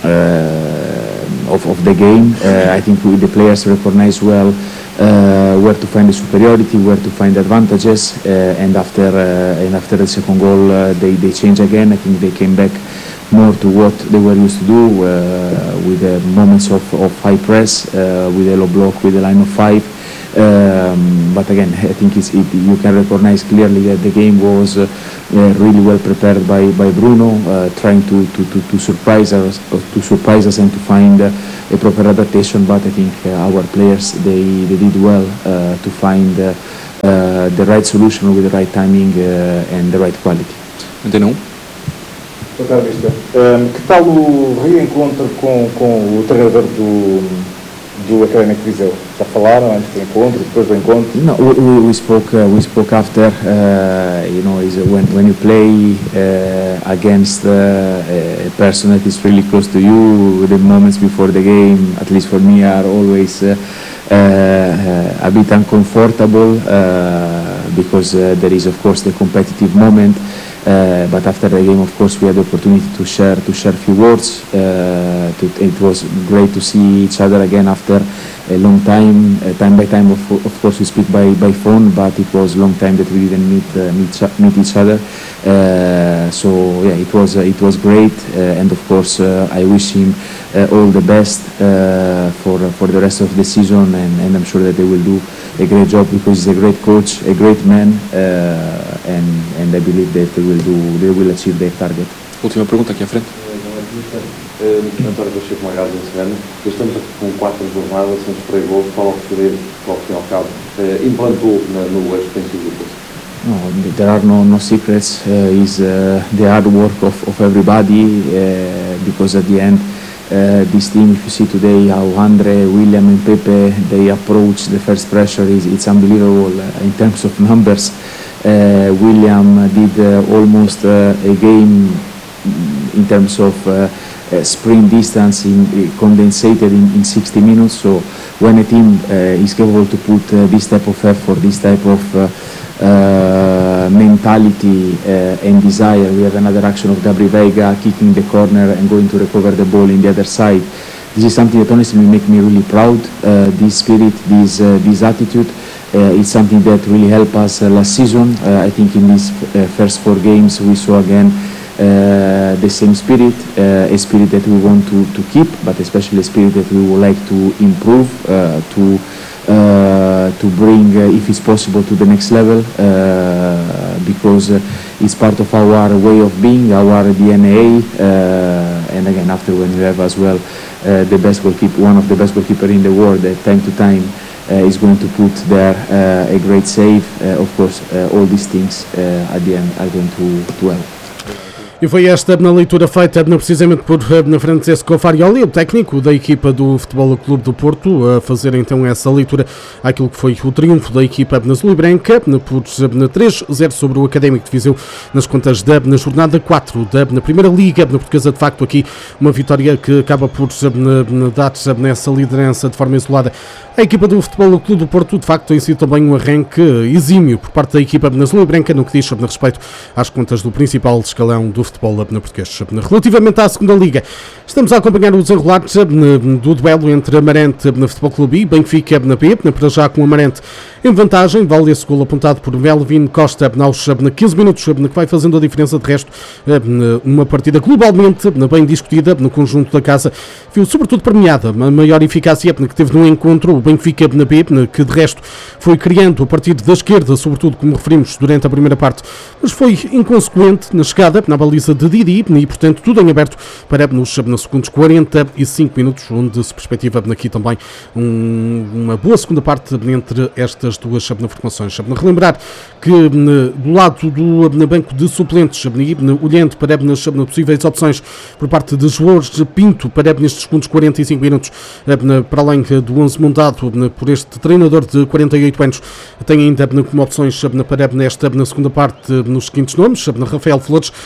uh, of of the game. Uh, I think we, the players recognize well uh, where to find the superiority, where to find advantages, uh, and after uh, and after the second goal, uh, they they change again. I think they came back more to what they were used to do, uh, with uh, moments of, of high press, uh, with a low block, with a line of five. Um, but again, I think it's, it, you can recognize clearly that the game was uh, uh, really well prepared by, by Bruno, uh, trying to, to, to, to surprise us, to surprise us and to find uh, a proper adaptation. But I think uh, our players they, they did well uh, to find uh, uh, the right solution with the right timing uh, and the right quality. Antena um. Boa tarde, Mister. Um, que tal o reencontro com, com o treinador do, do Académico de Viseu? Já falaram antes do encontro, depois do encontro? No, we, we spoke. Uh, we spoke after. Uh, you know, is when when you play uh, against uh, a person that is really close to you, the moments before the game, at least for me, are always uh, uh, a bit uncomfortable uh, because uh, there is, of course, the competitive moment. Uh, but after the game, of course, we had the opportunity to share to share a few words. Uh, to, it was great to see each other again after a long time. Uh, time by time, of, of course, we speak by, by phone, but it was a long time that we didn't meet uh, meet, meet each other. Uh, so yeah, it was uh, it was great, uh, and of course, uh, I wish him uh, all the best uh, for for the rest of the season, and, and I'm sure that they will do a great job because he's a great coach, a great man, uh, and and I believe that they will do, they will achieve their target. Última pergunta aqui à frente. António Pacheco Magalhães Serrano, estamos aqui com quatro jornadas, sem esfregou, qual o que ao fim e ao cabo implantou no eixo defensivo do curso? No, there are no, no secrets. Uh, is uh, the hard work of, of everybody uh, because at the end uh, this team, if you see today how Andre, William and Pepe they approach the first pressure, is it's unbelievable uh, in terms of numbers. Uh, William did uh, almost uh, a game in terms of uh, uh, sprint distance in, uh, condensated in, in sixty minutes. So when a team uh, is capable to put uh, this type of effort, this type of uh, uh, mentality uh, and desire, we have another action of Gabri Veiga kicking the corner and going to recover the ball in the other side. This is something that honestly make me really proud. Uh, this spirit, this uh, this attitude. Uh, it's something that really helped us uh, last season. Uh, I think in these uh, first four games we saw again uh, the same spirit, uh, a spirit that we want to, to keep, but especially a spirit that we would like to improve, uh, to uh, to bring, uh, if it's possible, to the next level, uh, because uh, it's part of our way of being, our D N A, uh, and again, after when we have as well uh, the best goalkeeper, one of the best goalkeeper in the world, at time to time. Uh, is going to put there uh, a great save. Uh, of course, uh, all these things uh, at the end are going to, to help. E foi esta na leitura feita precisamente por Francesco Farioli, o técnico da equipa do Futebol Clube do Porto, a fazer então essa leitura àquilo que foi o triunfo da equipa na azul e branca por três a zero sobre o Académico de Viseu nas contas da na jornada quatro da na Primeira Liga na Portuguesa. De facto, aqui uma vitória que acaba por dar nessa liderança de forma isolada. A equipa do Futebol Clube do Porto, de facto, tem sido também um arranque exímio por parte da equipa na azul e branca no que diz sobre respeito às contas do principal escalão do futebol na português. Relativamente à segunda Liga, estamos a acompanhar o desenrolar do duelo entre Amarante na Futebol Clube e Benfica na B, para já com Amarante em vantagem. Vale esse gol apontado por Melvin Costa aos quinze minutos, que vai fazendo a diferença. De resto, uma partida globalmente bem discutida no conjunto da casa, viu sobretudo premiada a maior eficácia que teve no encontro o Benfica na B, que de resto foi criando a partir da esquerda, sobretudo como referimos durante a primeira parte, mas foi inconsequente na chegada na baliza de Didi e portanto tudo em aberto para nos, nos segundos quarenta e cinco minutos, onde se perspectiva aqui também um, uma boa segunda parte entre estas duas formações. Relembrar que do lado do banco de suplentes, olhando para as possíveis opções por parte de Joões Pinto para nestes segundos quarenta e cinco minutos, para além do onze montado por este treinador de quarenta e oito anos, tem ainda como opções para nesta na segunda parte nos seguintes nomes: Rafael Flores, Rodrigo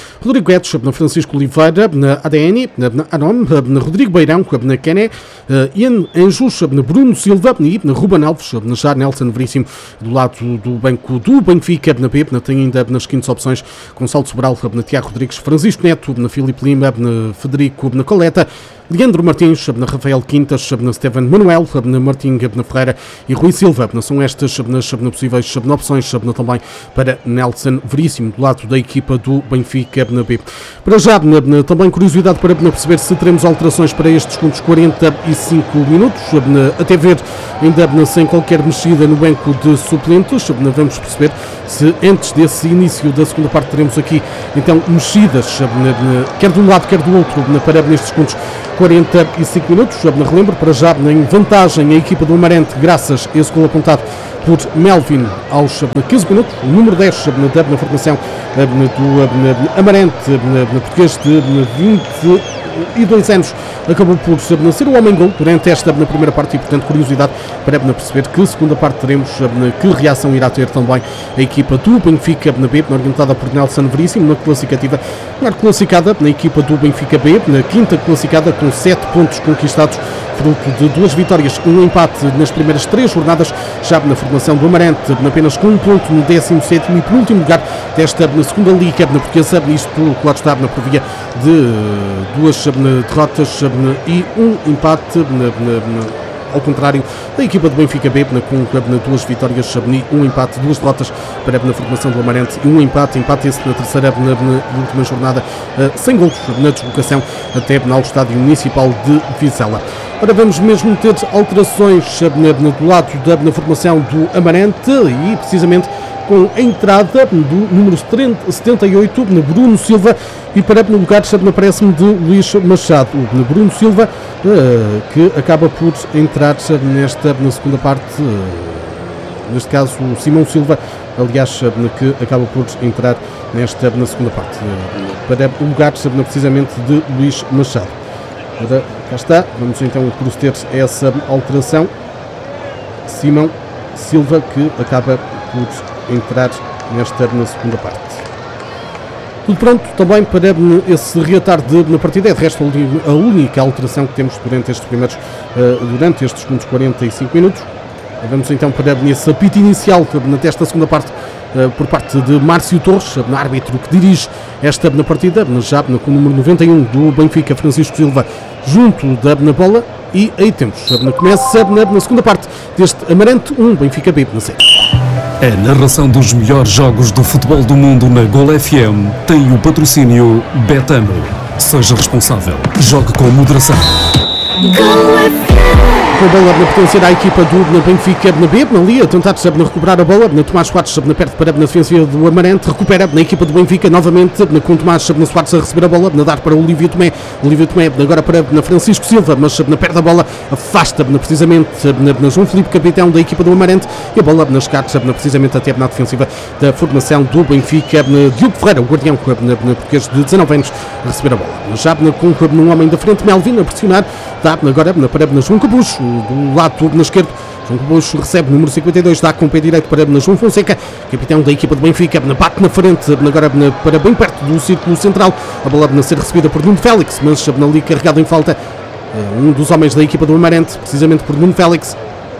Rodrigo Guedes, na Francisco Oliveira, na A D N, na Anom, na Rodrigo Beirão, na Kené, Ian Anjos, na Bruno Silva e na Ruben Alves, na já Nelson Veríssimo, do lado do banco do Benfica, na B, tem ainda nas seguintes opções, Gonçalo Sobral, na Tiago Rodrigues, Francisco Neto, na Filipe Lima, na Federico, na Coleta, Leandro Martins, na Rafael Quintas, na Steven Manuel, na Martim, na Ferreira e Rui Silva. São estas nas possíveis opções também para Nelson Veríssimo, do lado da equipa do Benfica na B. Para já, também curiosidade para perceber se teremos alterações para estes segundos quarenta e cinco minutos, até ver ainda sem qualquer mexida no banco de suplentes. Vamos perceber se antes desse início da segunda parte teremos aqui então mexidas, quer de um lado quer do outro, para nestes segundos quarenta e cinco minutos. Relembro, para já em vantagem a equipa do Amarante, graças a esse gol apontado por Melvin aos quinze minutos, o número dez na formação do Amarante, português de vinte e dois anos, acabou por ser o homem-gol durante esta na primeira parte e, portanto, curiosidade para perceber que segunda parte teremos, que reação irá ter também a equipa do Benfica na B, orientada por Nelson Veríssimo, na classificativa, na classificada na equipa do Benfica B, na quinta classificada com sete pontos conquistados, fruto de duas vitórias e um empate nas primeiras três jornadas, já na formação do Amarante, apenas com um ponto no décimo sétimo e penúltimo lugar desta na segunda liga na portuguesa, isto, claro está, na por via de duas derrotas e um empate, ao contrário da equipa do Benfica B, com duas vitórias e um empate, duas derrotas para a formação do Amarante e um empate, empate esse na terceira na, na última jornada, sem golos na deslocação até ao estádio municipal de Vizela. Ora, vamos mesmo ter alterações do lado da na formação do Amarante e precisamente com a entrada do número setenta e oito, Bruno Silva, e para no lugar parece-me de Luís Machado. O Bruno Silva, que acaba por entrar nesta na segunda parte, neste caso o Simão Silva, aliás, que acaba por entrar nesta na segunda parte, para o lugar precisamente de Luís Machado. Ora, cá está, vamos então proceder a essa alteração. Simão Silva, que acaba por entrar nesta na segunda parte. Tudo pronto também para esse reatar de, na partida. É de resto a única alteração que temos durante estes primeiros, uh, durante estes segundos quarenta e cinco minutos. Vamos então para esse apito inicial nesta segunda parte, uh, por parte de Márcio Torres, no árbitro que dirige esta na partida, já com o número noventa e um do Benfica, Francisco Silva, junto da na bola. E aí temos, começa na, na segunda parte deste Amarante um, Benfica B na série. A narração dos melhores jogos do futebol do mundo na Gol F M tem o patrocínio Betano. Seja responsável. Jogue com moderação. Gol F M. Com a bola na potência à equipa do Benfica na B, na Lia, tentar na recuperar a bola, na Tomás Soares na perto para na defesa do Amarante, recupera na equipa do Benfica novamente, na, com Tomás na Soares a receber a bola, na dar para o Olívio Tomé, Olívio Tomé agora para na Francisco Silva, mas na perda da bola afasta na, precisamente na, na João Filipe, capitão da equipa do Amarante, e a bola nas cartas na, precisamente até na defensiva da formação do Benfica, na Diogo Ferreira, o guardião na, na português de dezanove anos, a receber a bola. Já na, com um homem da frente, Melvin a pressionar, dá agora na parede na João Cabucho, do lado na esquerda, João Cabucho recebe o número cinquenta e dois, dá com o pé direito para na João Fonseca, capitão da equipa do Benfica, bate na frente, agora para bem perto do círculo central, a bola a ser recebida por Nuno Félix, mas ali carregado em falta, um dos homens da equipa do Amarante, precisamente por Nuno Félix.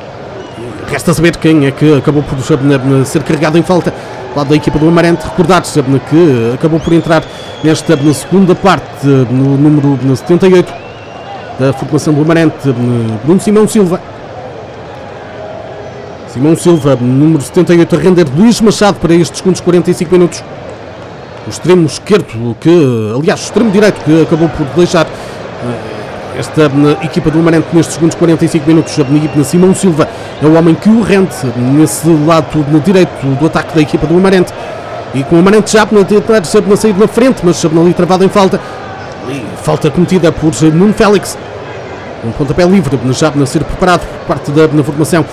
Resta saber quem é que acabou por ser carregado em falta, lado da equipa do Amarante. Recordar-se que acabou por entrar nesta na segunda parte, no número setenta e oito, da formação do Amarante, Bruno Simão Silva. Simão Silva, número setenta e oito, a render Luís Machado para estes segundos quarenta e cinco minutos. O extremo esquerdo, que, aliás, o extremo direito, que acabou por deixar esta equipa do Amarante nestes segundos quarenta e cinco minutos. A Simão Silva é o homem que o rende nesse lado direito do ataque da equipa do Amarante. E com o Amarante já na tentar na sair na frente, mas ali travado em falta. E falta cometida por Nuno Félix. Um pontapé livre, já a ser preparado por parte da na formação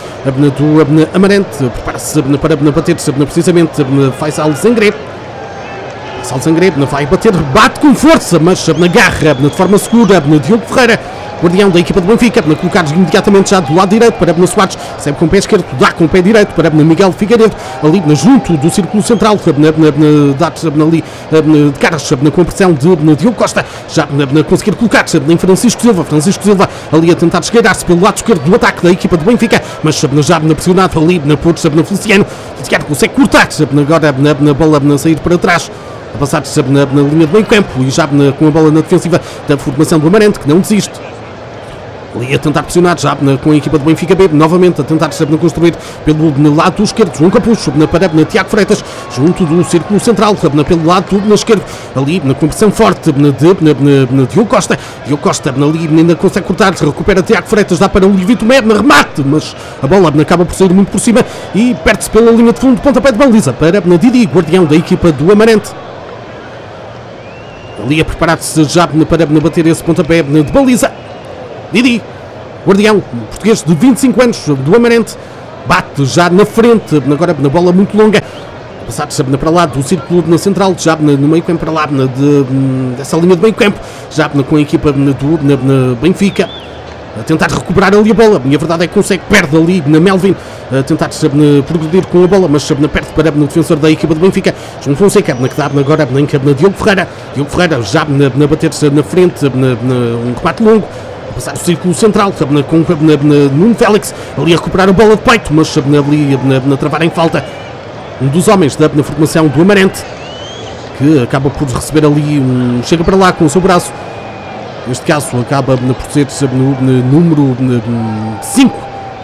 do Amarante. Prepara-se para bater precisamente Faisal Zengré. Salzangre vai bater, bate com força, mas na garra, de forma segura, Diogo Ferreira, guardião da equipa do Benfica, colocados imediatamente já do lado direito para Abner Soares, recebe com o pé esquerdo, dá com o pé direito para Abner Miguel Figueiredo, ali junto do círculo central, dá ali de caras com a pressão de Diogo Costa, já a conseguir colocar em Francisco Silva, Francisco Silva ali a tentar esgueirar-se pelo lado esquerdo do ataque da equipa do Benfica, mas já pressionado ali na Porto, na Feliciano, Feliciano consegue cortar, agora na bola a sair para trás, a passar na, na linha de meio campo e já na, com a bola na defensiva da formação do Amarante, que não desiste. Ali a tentar pressionar já na, com a equipa do Benfica B, novamente a tentar na, construir pelo na lado esquerdo, João Capucho, na parede, na Tiago Freitas, junto do círculo central, na, pelo lado na esquerdo, ali na compressão forte na, de, na, na, na Diogo Costa, Diogo Costa na, ali ainda consegue cortar, recupera Tiago Freitas, dá para o Livito Med, na remate, mas a bola na, acaba por sair muito por cima e perde-se pela linha de fundo, pontapé de baliza para na Didi, guardião da equipa do Amarante. Ali a preparar-se já para bater esse pontapé de baliza. Didi, guardião português de vinte e cinco anos do Amarante, bate já na frente, agora na bola muito longa, passado para lá do círculo na central, já no meio campo para lá de, dessa linha de meio campo, já com a equipa do na, na Benfica, a tentar recuperar ali a bola, e a verdade é que consegue, perde ali na Melvin, a tentar progredir com a bola, mas perde para o defensor da equipa do Benfica, João Fonseca, que dá agora na Diogo Ferreira, Diogo Ferreira já na, na bater-se na frente, na, na, um remate longo, a passar o círculo central, com Nuno Félix, ali a recuperar a bola de peito, mas ali na, na travar em falta um dos homens da na formação do Amarante, que acaba por receber ali um, chega para lá com o seu braço, neste caso acaba por ser no, no número cinco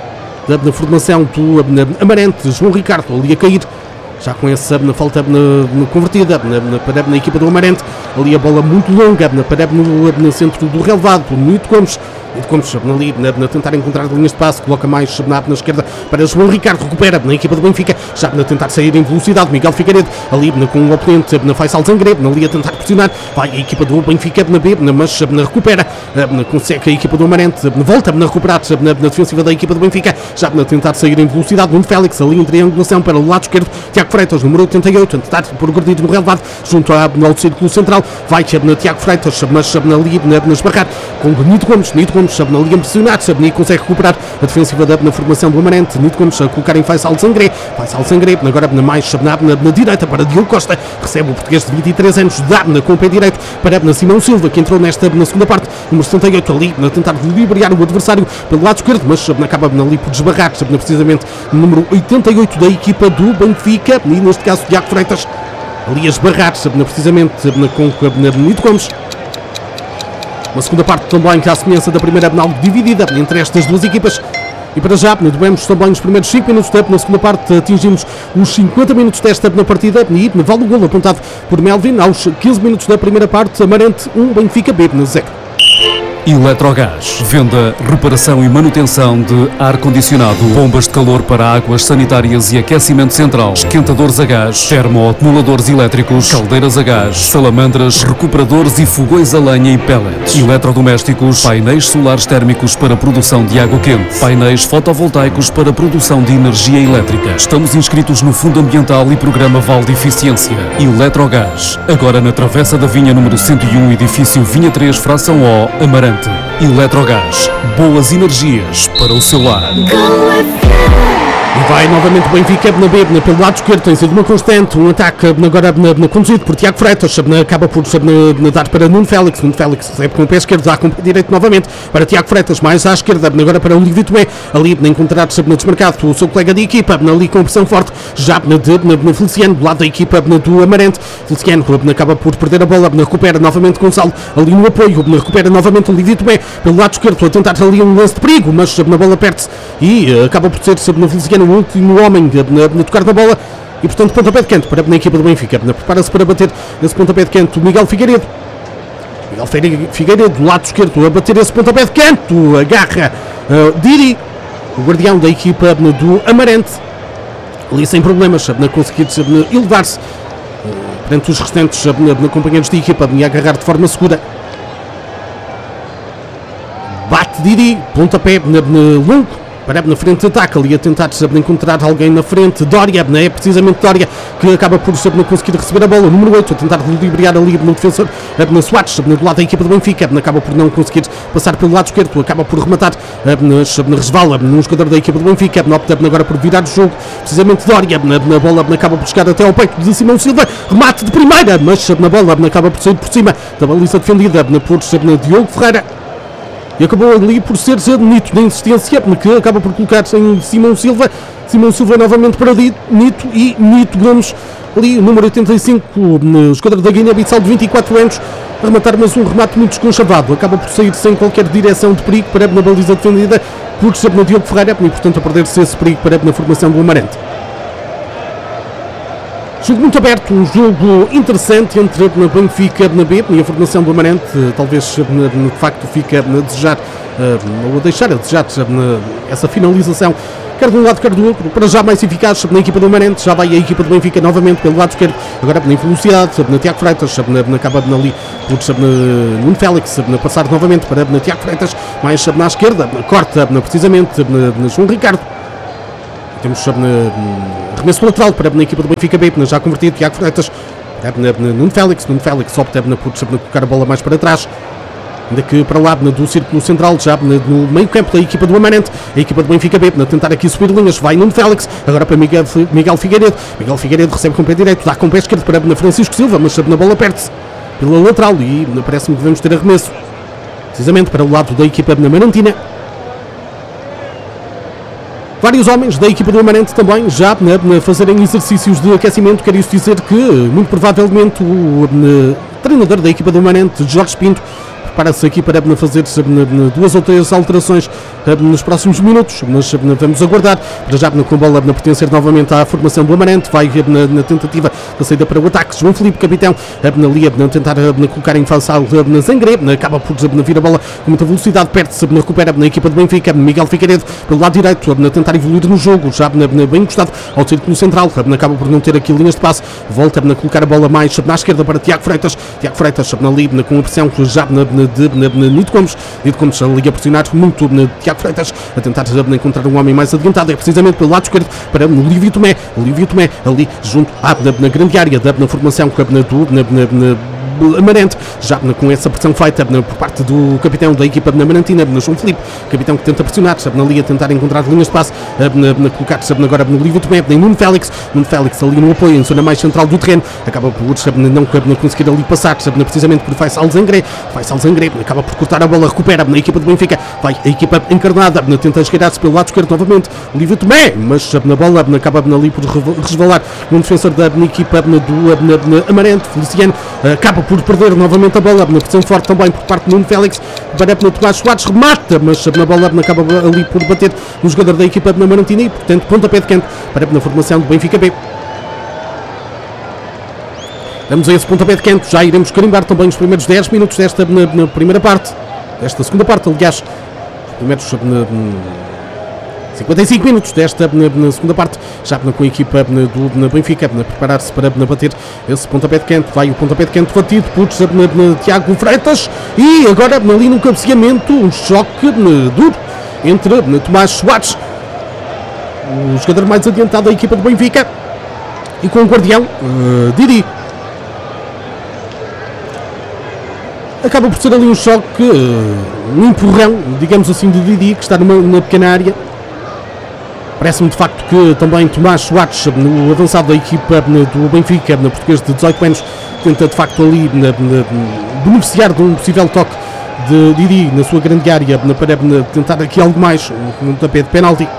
da na formação do na, Amarante, João Ricardo, ali a cair, já com essa na falta na, na convertida na, na, para na equipa do Amarante, ali a bola muito longa na, para no, no centro do relevado, Nito Gomes, Nito Gomes ali na, na tentar encontrar linhas de passe, coloca mais na, na esquerda para João Ricardo, recupera na equipa do Benfica, já na tentar sair em velocidade, Miguel Figueiredo, ali na, com o oponente na Faisal Zangre, ali a tentar pressionar, vai a equipa do Benfica na B, na, mas na, recupera, na, consegue a equipa do Amarante, na, volta na recuperar na, na defensiva da equipa do Benfica, já na tentar sair em velocidade, Nuno Félix, ali em triangulação para o lado esquerdo, Tiago Freitas, número oitenta e oito, a tentar progredir no relevado, junto ao círculo central, vai na Tiago Freitas, mas ali na, na esbarrar com Nito Gomes, Nito Gomes na liga pressionar, e consegue recuperar a defensiva da na formação do Amarante, Nito Gomes a colocar em Faisal Zangre, Faisal Zangre, agora na mais na, na, na direita para Diogo Costa, recebe o português de vinte e três anos, dá na, com o pé direito para na Simão Silva, que entrou nesta na segunda parte, número setenta e oito, ali a tentar liberar o adversário pelo lado esquerdo, mas acaba ali por desbarrar, precisamente no número oitenta e oito da equipa do Benfica, e neste caso Tiago Freitas, ali a esbarrar, precisamente com Nito Gomes. Uma segunda parte também que à semelhança da primeira, algo dividida entre estas duas equipas. E para já, devemos também os primeiros cinco minutos da na segunda parte, atingimos os cinquenta minutos desta na partida e vale o golo apontado por Melvin aos quinze minutos da primeira parte, Amarante um, Benfica B na zero. Eletrogás. Venda, reparação e manutenção de ar-condicionado, bombas de calor para águas sanitárias e aquecimento central, esquentadores a gás, termoacumuladores elétricos, caldeiras a gás, salamandras, recuperadores e fogões a lenha e pellets, eletrodomésticos, painéis solares térmicos para produção de água quente, painéis fotovoltaicos para produção de energia elétrica. Estamos inscritos no Fundo Ambiental e Programa Val de Eficiência. Eletrogás. Agora na Travessa da Vinha número cento e um, edifício Vinha três, fração O, Amarante. Eletrogás, boas energias para o seu lar. E vai novamente o Benfica na B, na, pelo lado esquerdo, tem sido uma constante, um ataque agora na, na, conduzido por Tiago Freitas, na, acaba por na, na, dar para Nuno Félix, Nuno Félix recebe com o pé esquerdo, dá com o pé direito novamente para Tiago Freitas, mais à esquerda, agora para o Livito Mé, ali na encontrar-se na desmarcado o seu colega de equipa, na, ali com pressão forte, já na, de, na, na Feliciano, do lado da equipa na, do Amarante, Feliciano na, acaba por perder a bola, na, recupera novamente Gonçalo, ali no apoio, na, recupera novamente o Livito Mé, pelo lado esquerdo, a tentar ali um lance de perigo, mas na bola perde-se e uh, acaba por ser na Feliciano o último homem na, na tocar na bola e portanto pontapé de canto para a equipa do Benfica, prepara-se para bater esse pontapé de canto o Miguel Figueiredo, Miguel Figueiredo do lado esquerdo a bater esse pontapé de canto, agarra uh, Didi, o guardião da equipa do Amarante, ali sem problemas na conseguir elevar-se uh, perante os restantes na, companheiros de equipa e agarrar de forma segura. Bate Didi, pontapé na, na longo para na frente de ataque, ali a tentar encontrar alguém na frente. Dória, é precisamente Dória que acaba por conseguir receber a bola. Número oito, a tentar ludibriar ali no defensor na Soares, do lado da equipa do Benfica, acaba por não conseguir passar pelo lado esquerdo, acaba por rematar na resvala num jogador da equipa do Benfica, opta agora por virar o jogo, precisamente Dória, na bola acaba por chegar até ao peito de Simão Silva, remate de primeira, mas na bola acaba por sair por cima da baliza defendida por Diogo Ferreira. E acabou ali por ser Nito na insistência, que acaba por colocar em Simão Silva. Simão Silva novamente para Nito e Nito Gomes, ali número oitenta e cinco, jogador da Guiné-Bissau de vinte e quatro anos, a rematar, mas um remate muito desconchavado. Acaba por sair sem qualquer direção de perigo para na baliza defendida por Diogo Ferreira e, portanto, a perder-se esse perigo para na formação do Amarante. Jogo muito aberto, um jogo interessante entre a Benfica e a B e a formação do Amarante, talvez de facto fica a desejar, ou a deixar a desejar essa finalização, quer de um lado, quer do outro, para já mais eficaz na equipa do Amarante. Já vai a equipa do Benfica novamente pelo lado esquerdo, agora na velocidade, na Tiago Freitas, acaba ali por Nuno Félix, passar novamente para na Tiago Freitas, mais na esquerda, corta precisamente na João Ricardo. Temos arremesso lateral para a equipa do Benfica B, já convertido, Tiago Freitas, Nuno Félix, Nuno Félix opta por colocar a bola mais para trás, ainda que para lá do círculo central, já no meio campo da equipa do Amarante, a equipa do Benfica B, a tentar aqui subir linhas, vai Nuno Félix, agora para Miguel, Miguel Figueiredo, Miguel Figueiredo recebe com o pé direito, dá com o pé esquerdo para Francisco Silva, mas na bola perde-se pela lateral e parece-me que devemos ter arremesso, precisamente para o lado da equipa da Marantina. Vários homens da equipa do Amarante também já a fazerem exercícios de aquecimento. Quer isso dizer que, muito provavelmente, o, o treinador da equipa do Amarante, Jorge Pinto, prepara-se aqui para fazer duas ou três alterações nos próximos minutos, mas vamos aguardar. Para já, com a bola a pertencer novamente à formação do Amarante, vai na tentativa da saída para o ataque. João Filipe, capitão, ali a tentar colocar em falsal na Zangré, acaba por vir a bola com muita velocidade, perde-se, recupera na equipa do Benfica. Miguel Figueiredo, pelo lado direito, a tentar evoluir no jogo, já bem encostado ao círculo central, acaba por não ter aqui linhas de passe, volta a colocar a bola mais na esquerda para Tiago Freitas. Tiago Freitas, ali com a pressão já de Nito Gomes, Nito Gomes ali a pressionar muito Tiago Freitas, a tentar encontrar um homem mais adiantado, é precisamente pelo lado esquerdo para o Lívio Tomé, o Lívio Tomé ali junto à na grande área da na formação do Amarante, já com essa pressão feita por parte do capitão da equipa da Marantina, João Filipe, capitão que tenta pressionar, sabe, ali a tentar encontrar linhas de passe, na colocar, sabe, agora no Lívio Tomé, nem Nuno Félix, Nuno Félix ali no apoio, em zona mais central do terreno, acaba por, sabe, não, não conseguir ali passar, sabe, precisamente por Faisal Zangré, Faisal Zangré, acaba por cortar a bola, recupera na equipa do Benfica, vai a equipa encarnada, tenta esgueirar-se pelo lado esquerdo novamente, o Lívio Tomé, mas sabe, na bola, acaba ali por resvalar num defensor da equipa do Amarante, Feliciano, acaba por perder novamente a bola, na pressão forte também por parte de Nuno Félix, para no Tomás Soares, remata, mas na bola acaba ali por bater no jogador da equipa de Marantina e, portanto, pontapé de canto para na formação do Benfica B. Vamos a esse pontapé de canto, já iremos carimbar também os primeiros dez minutos desta na, na primeira parte, desta segunda parte, aliás, os primeiros na, cinquenta e cinco minutos desta na, na segunda parte, já na, com a equipa na, do na Benfica, na preparar-se para na, bater esse pontapé de canto. Vai o pontapé de canto batido por na, na, Tiago Freitas e agora ali no cabeceamento um choque na, duro entre na, Tomás Soares, o jogador mais adiantado da equipa do Benfica, e com o guardião uh, Didi. Acaba por ser ali um choque, uh, um empurrão, digamos assim, de Didi, que está numa, numa pequena área. Parece-me de facto que também Tomás Soares, no avançado da equipa do Benfica, na português de dezoito anos, tenta de facto ali na, na, beneficiar de um possível toque de Didi na sua grande área, na, para na, tentar aqui algo mais, um tapete de penalti.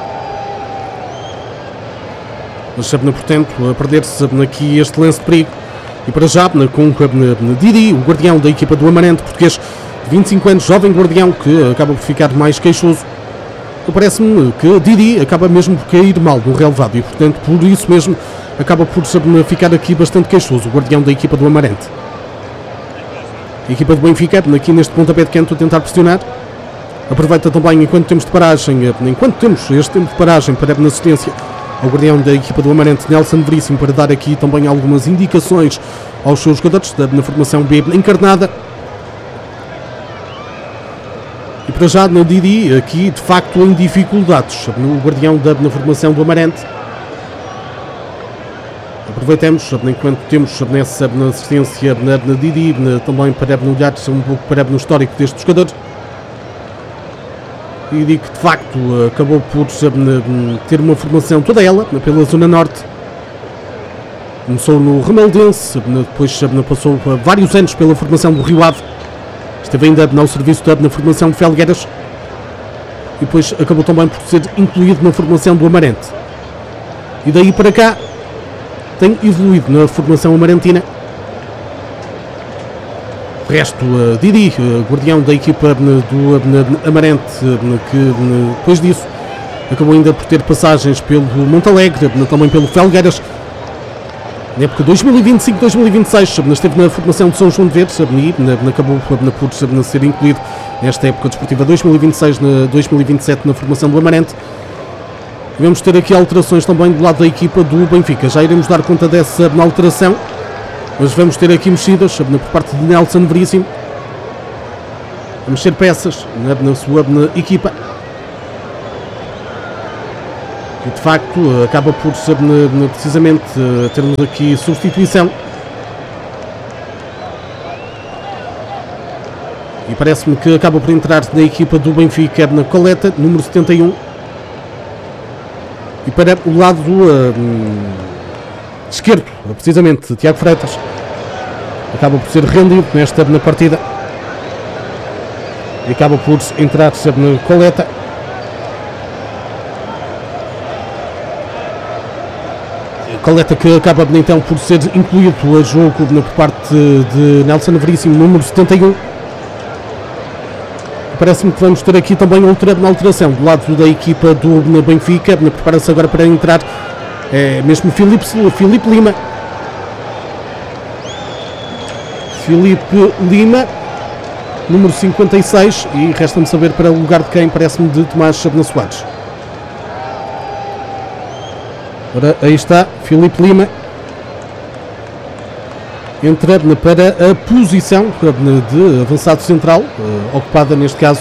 Mas, portanto, a perder-se aqui este lance de perigo. E para já, com Didi, o guardião da equipa do Amarante, português de vinte e cinco anos, jovem guardião, que acaba por ficar mais queixoso. Parece-me que Didi acaba mesmo por cair mal no relevado e, portanto, por isso mesmo acaba por ficar aqui bastante queixoso, o guardião da equipa do Amarante. A equipa do Benfica, aqui neste pontapé de canto, a tentar pressionar. Aproveita também, enquanto temos de paragem, enquanto temos este tempo de paragem para a assistência ao guardião da equipa do Amarante, Nelson Veríssimo, para dar aqui também algumas indicações aos seus jogadores da, na formação B encarnada. E para já na Didi, aqui de facto em dificuldades, no guardião da na formação do Amarante. Aproveitamos, enquanto temos nessa na assistência na, na Didi, na, também para olhar um pouco para no histórico destes jogadores. E digo que de facto acabou por ter uma formação toda ela pela Zona Norte. Começou no Remeldense, depois passou vários anos pela formação do Rio Ave. Esteve ainda no serviço na formação de Felgueiras. E depois acabou também por ser incluído na formação do Amarante. E daí para cá tem evoluído na formação amarantina. O resto, uh, Didi, uh, guardião da equipa uh, do uh, Amarante, uh, que uh, depois disso acabou ainda por ter passagens pelo Montalegre, uh, também pelo Felgueiras. Na época dois mil e vinte e cinco dois mil e vinte e seis, uh, esteve na formação de São João de Verdes, uh, e uh, acabou uh, por uh, ser incluído nesta época desportiva dois mil e vinte e seis dois mil e vinte e sete na formação do Amarante. Vamos ter aqui alterações também do lado da equipa do Benfica. Já iremos dar conta dessa alteração. Mas vamos ter aqui mexidas por parte de Nelson Veríssimo. A mexer peças na, na sua na equipa. E de facto acaba por ser precisamente termos aqui substituição. E parece-me que acaba por entrar na equipa do Benfica na Coleta, número setenta e um. E para o lado uh, esquerdo, precisamente, Tiago Freitas acaba por ser rendido nesta na partida e acaba por entrar na Coleta. Coleta que acaba então por ser incluído a jogo por parte de Nelson Veríssimo, número setenta e um. Parece-me que vamos ter aqui também outra alteração do lado da equipa do Benfica. Prepara-se agora para entrar é, mesmo Filipe, Filipe Lima. Filipe Lima, número cinquenta e seis. E resta-me saber para o lugar de quem, parece-me de Tomás Sabna Soares. Ora, aí está, Filipe Lima. Entra para a posição de avançado central, ocupada neste caso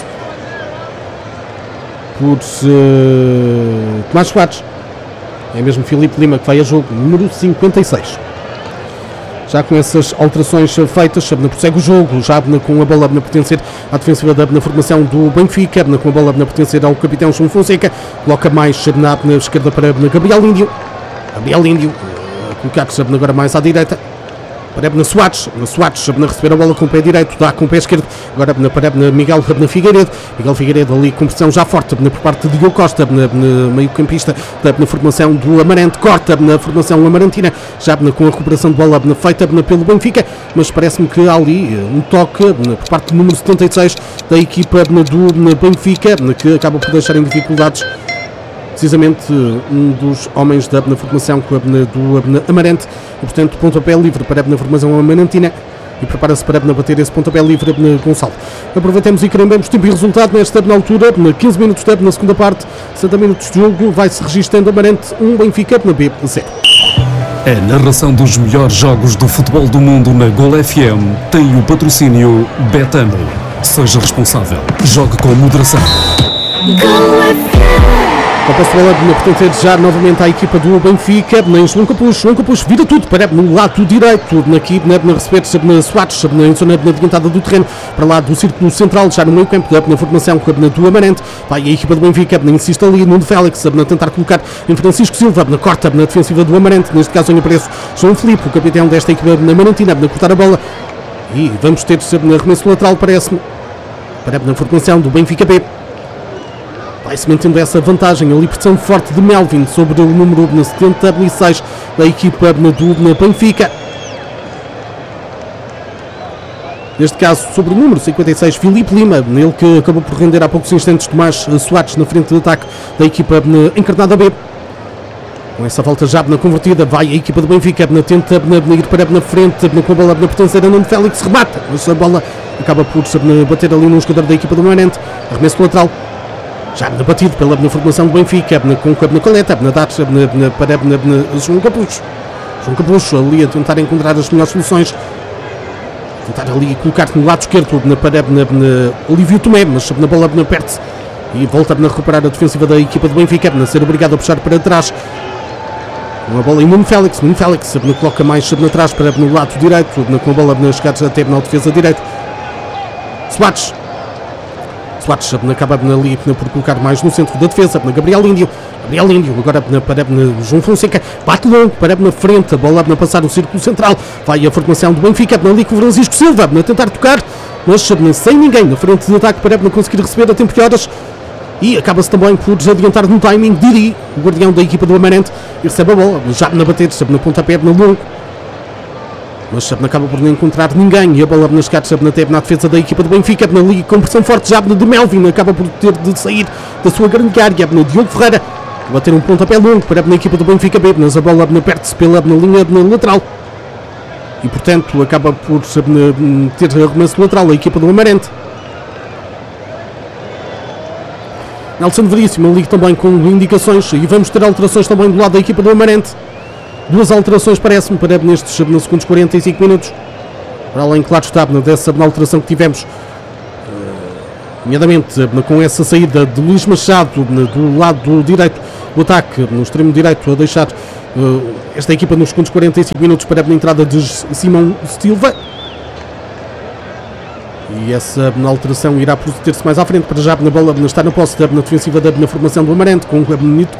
por uh, Tomás Soares. É mesmo Filipe Lima que vai a jogo, número cinquenta e seis. Já com essas alterações feitas, prossegue o jogo, já com a bola a pertencer à defensiva da formação do Benfica, com a bola a pertencer ao capitão João Fonseca, coloca mais na, na esquerda para Gabriel Índio. Gabriel Índio, uh, colocar-se agora mais à direita. Para na Soares, na Soares na receber a bola com o pé direito, dá com o pé esquerdo, agora para na Miguel na Figueiredo, Miguel Figueiredo ali com pressão já forte por parte de Diogo Costa, na, na meio campista, na formação do Amarante, corta na formação amarantina, já com a recuperação de bola feita pelo Benfica, mas parece-me que há ali um toque por parte do número setenta e seis da equipa do Benfica, que acaba por deixar em dificuldades precisamente um dos homens da na formação do Amarante, e portanto pontapé livre para a formação amarantina, e prepara-se para bater esse pontapé livre Gonçalo. Aproveitamos e queremos tempo e resultado nesta altura, quinze minutos na segunda parte, sessenta minutos de jogo, vai-se registrando Amarante um, Benfica na B zero. A narração dos melhores jogos do futebol do mundo na Gol F M tem o patrocínio Betano. Seja responsável, jogue com moderação. Gol F M. A posse de bola pertencer já novamente à equipa do Benfica, nem João Capucho, João Capucho vira tudo para no lado direito, aqui na, na receber na Soares, na zona na adiantada do terreno, para lá do círculo central, já no meio campo, na formação do Amarante, vai a equipa do Benfica, insiste ali no Félix, a tentar colocar em Francisco Silva, na corta, na defensiva do Amarante, neste caso em apreço João Filipe, o capitão desta equipa na Amarantina, na cortar a bola, e vamos ter na arremesso lateral, parece-me, para na formação do Benfica B. Vai-se mantendo essa vantagem, a libertação forte de Melvin sobre o número setenta e seis da equipa do Benfica. Neste caso, sobre o número cinquenta e seis, Filipe Lima, ele que acabou por render há poucos instantes Tomás Soares na frente de ataque da equipa encarnada B. Com essa volta já na convertida, vai a equipa do Benfica, tenta ir para na frente, com a bola na pertencer a Nuno Félix, remata, mas a bola acaba por bater ali num jogador da equipa do Amarante, arremesso lateral. Já batido pela na formação do Benfica, com a na coleta, na data para João Capucho. João Capucho ali a tentar encontrar as melhores soluções. tentar ali colocar no lado esquerdo na parede na, na Olívio Tomé, mas na bola na perde e volta a recuperar a defensiva da equipa do Benfica, a ser obrigado a puxar para trás. Uma bola em Nuno Félix, Nuno Félix coloca mais na trás para no lado direito, com a bola nas chegadas até na defesa direito. Soares. Soares acaba ali por colocar mais no centro da defesa, na Gabriel Índio. Gabriel Índio agora para João Fonseca, bate longo, para na frente, a bola a passar o círculo central. Vai a formação do Benfica, ali com o Francisco Silva, a tentar tocar, mas sem ninguém na frente de ataque para não conseguir receber a tempo de horas. E acaba-se também por desadiantar no timing Diri, o guardião da equipa do Amarante, e recebe a bola, já na bater, na pontapé, na longo. Mas acaba por não encontrar ninguém, e a bola nas cartas na na defesa da equipa do Benfica, na liga com pressão forte, já de Melvin, acaba por ter de sair da sua grande área, na Diogo Ferreira, bater um pontapé longo para a equipa do Benfica B, mas a bola perde-se pela na linha na lateral. E portanto acaba por ter arremesso lateral a equipa do Amarante. Nelson Veríssimo ali também com indicações, e vamos ter alterações também do lado da equipa do Amarante. Duas alterações parece-me para nestes nos segundos quarenta e cinco minutos. Para além, claro está, dessa alteração que tivemos, nomeadamente com essa saída de Luís Machado do lado direito do ataque, no extremo direito, a deixar esta equipa nos segundos quarenta e cinco minutos para a entrada de Simão Silva. E essa alteração irá proceder-se mais à frente, para já na bola está na posse da defensiva da formação do Amarante, com o Benito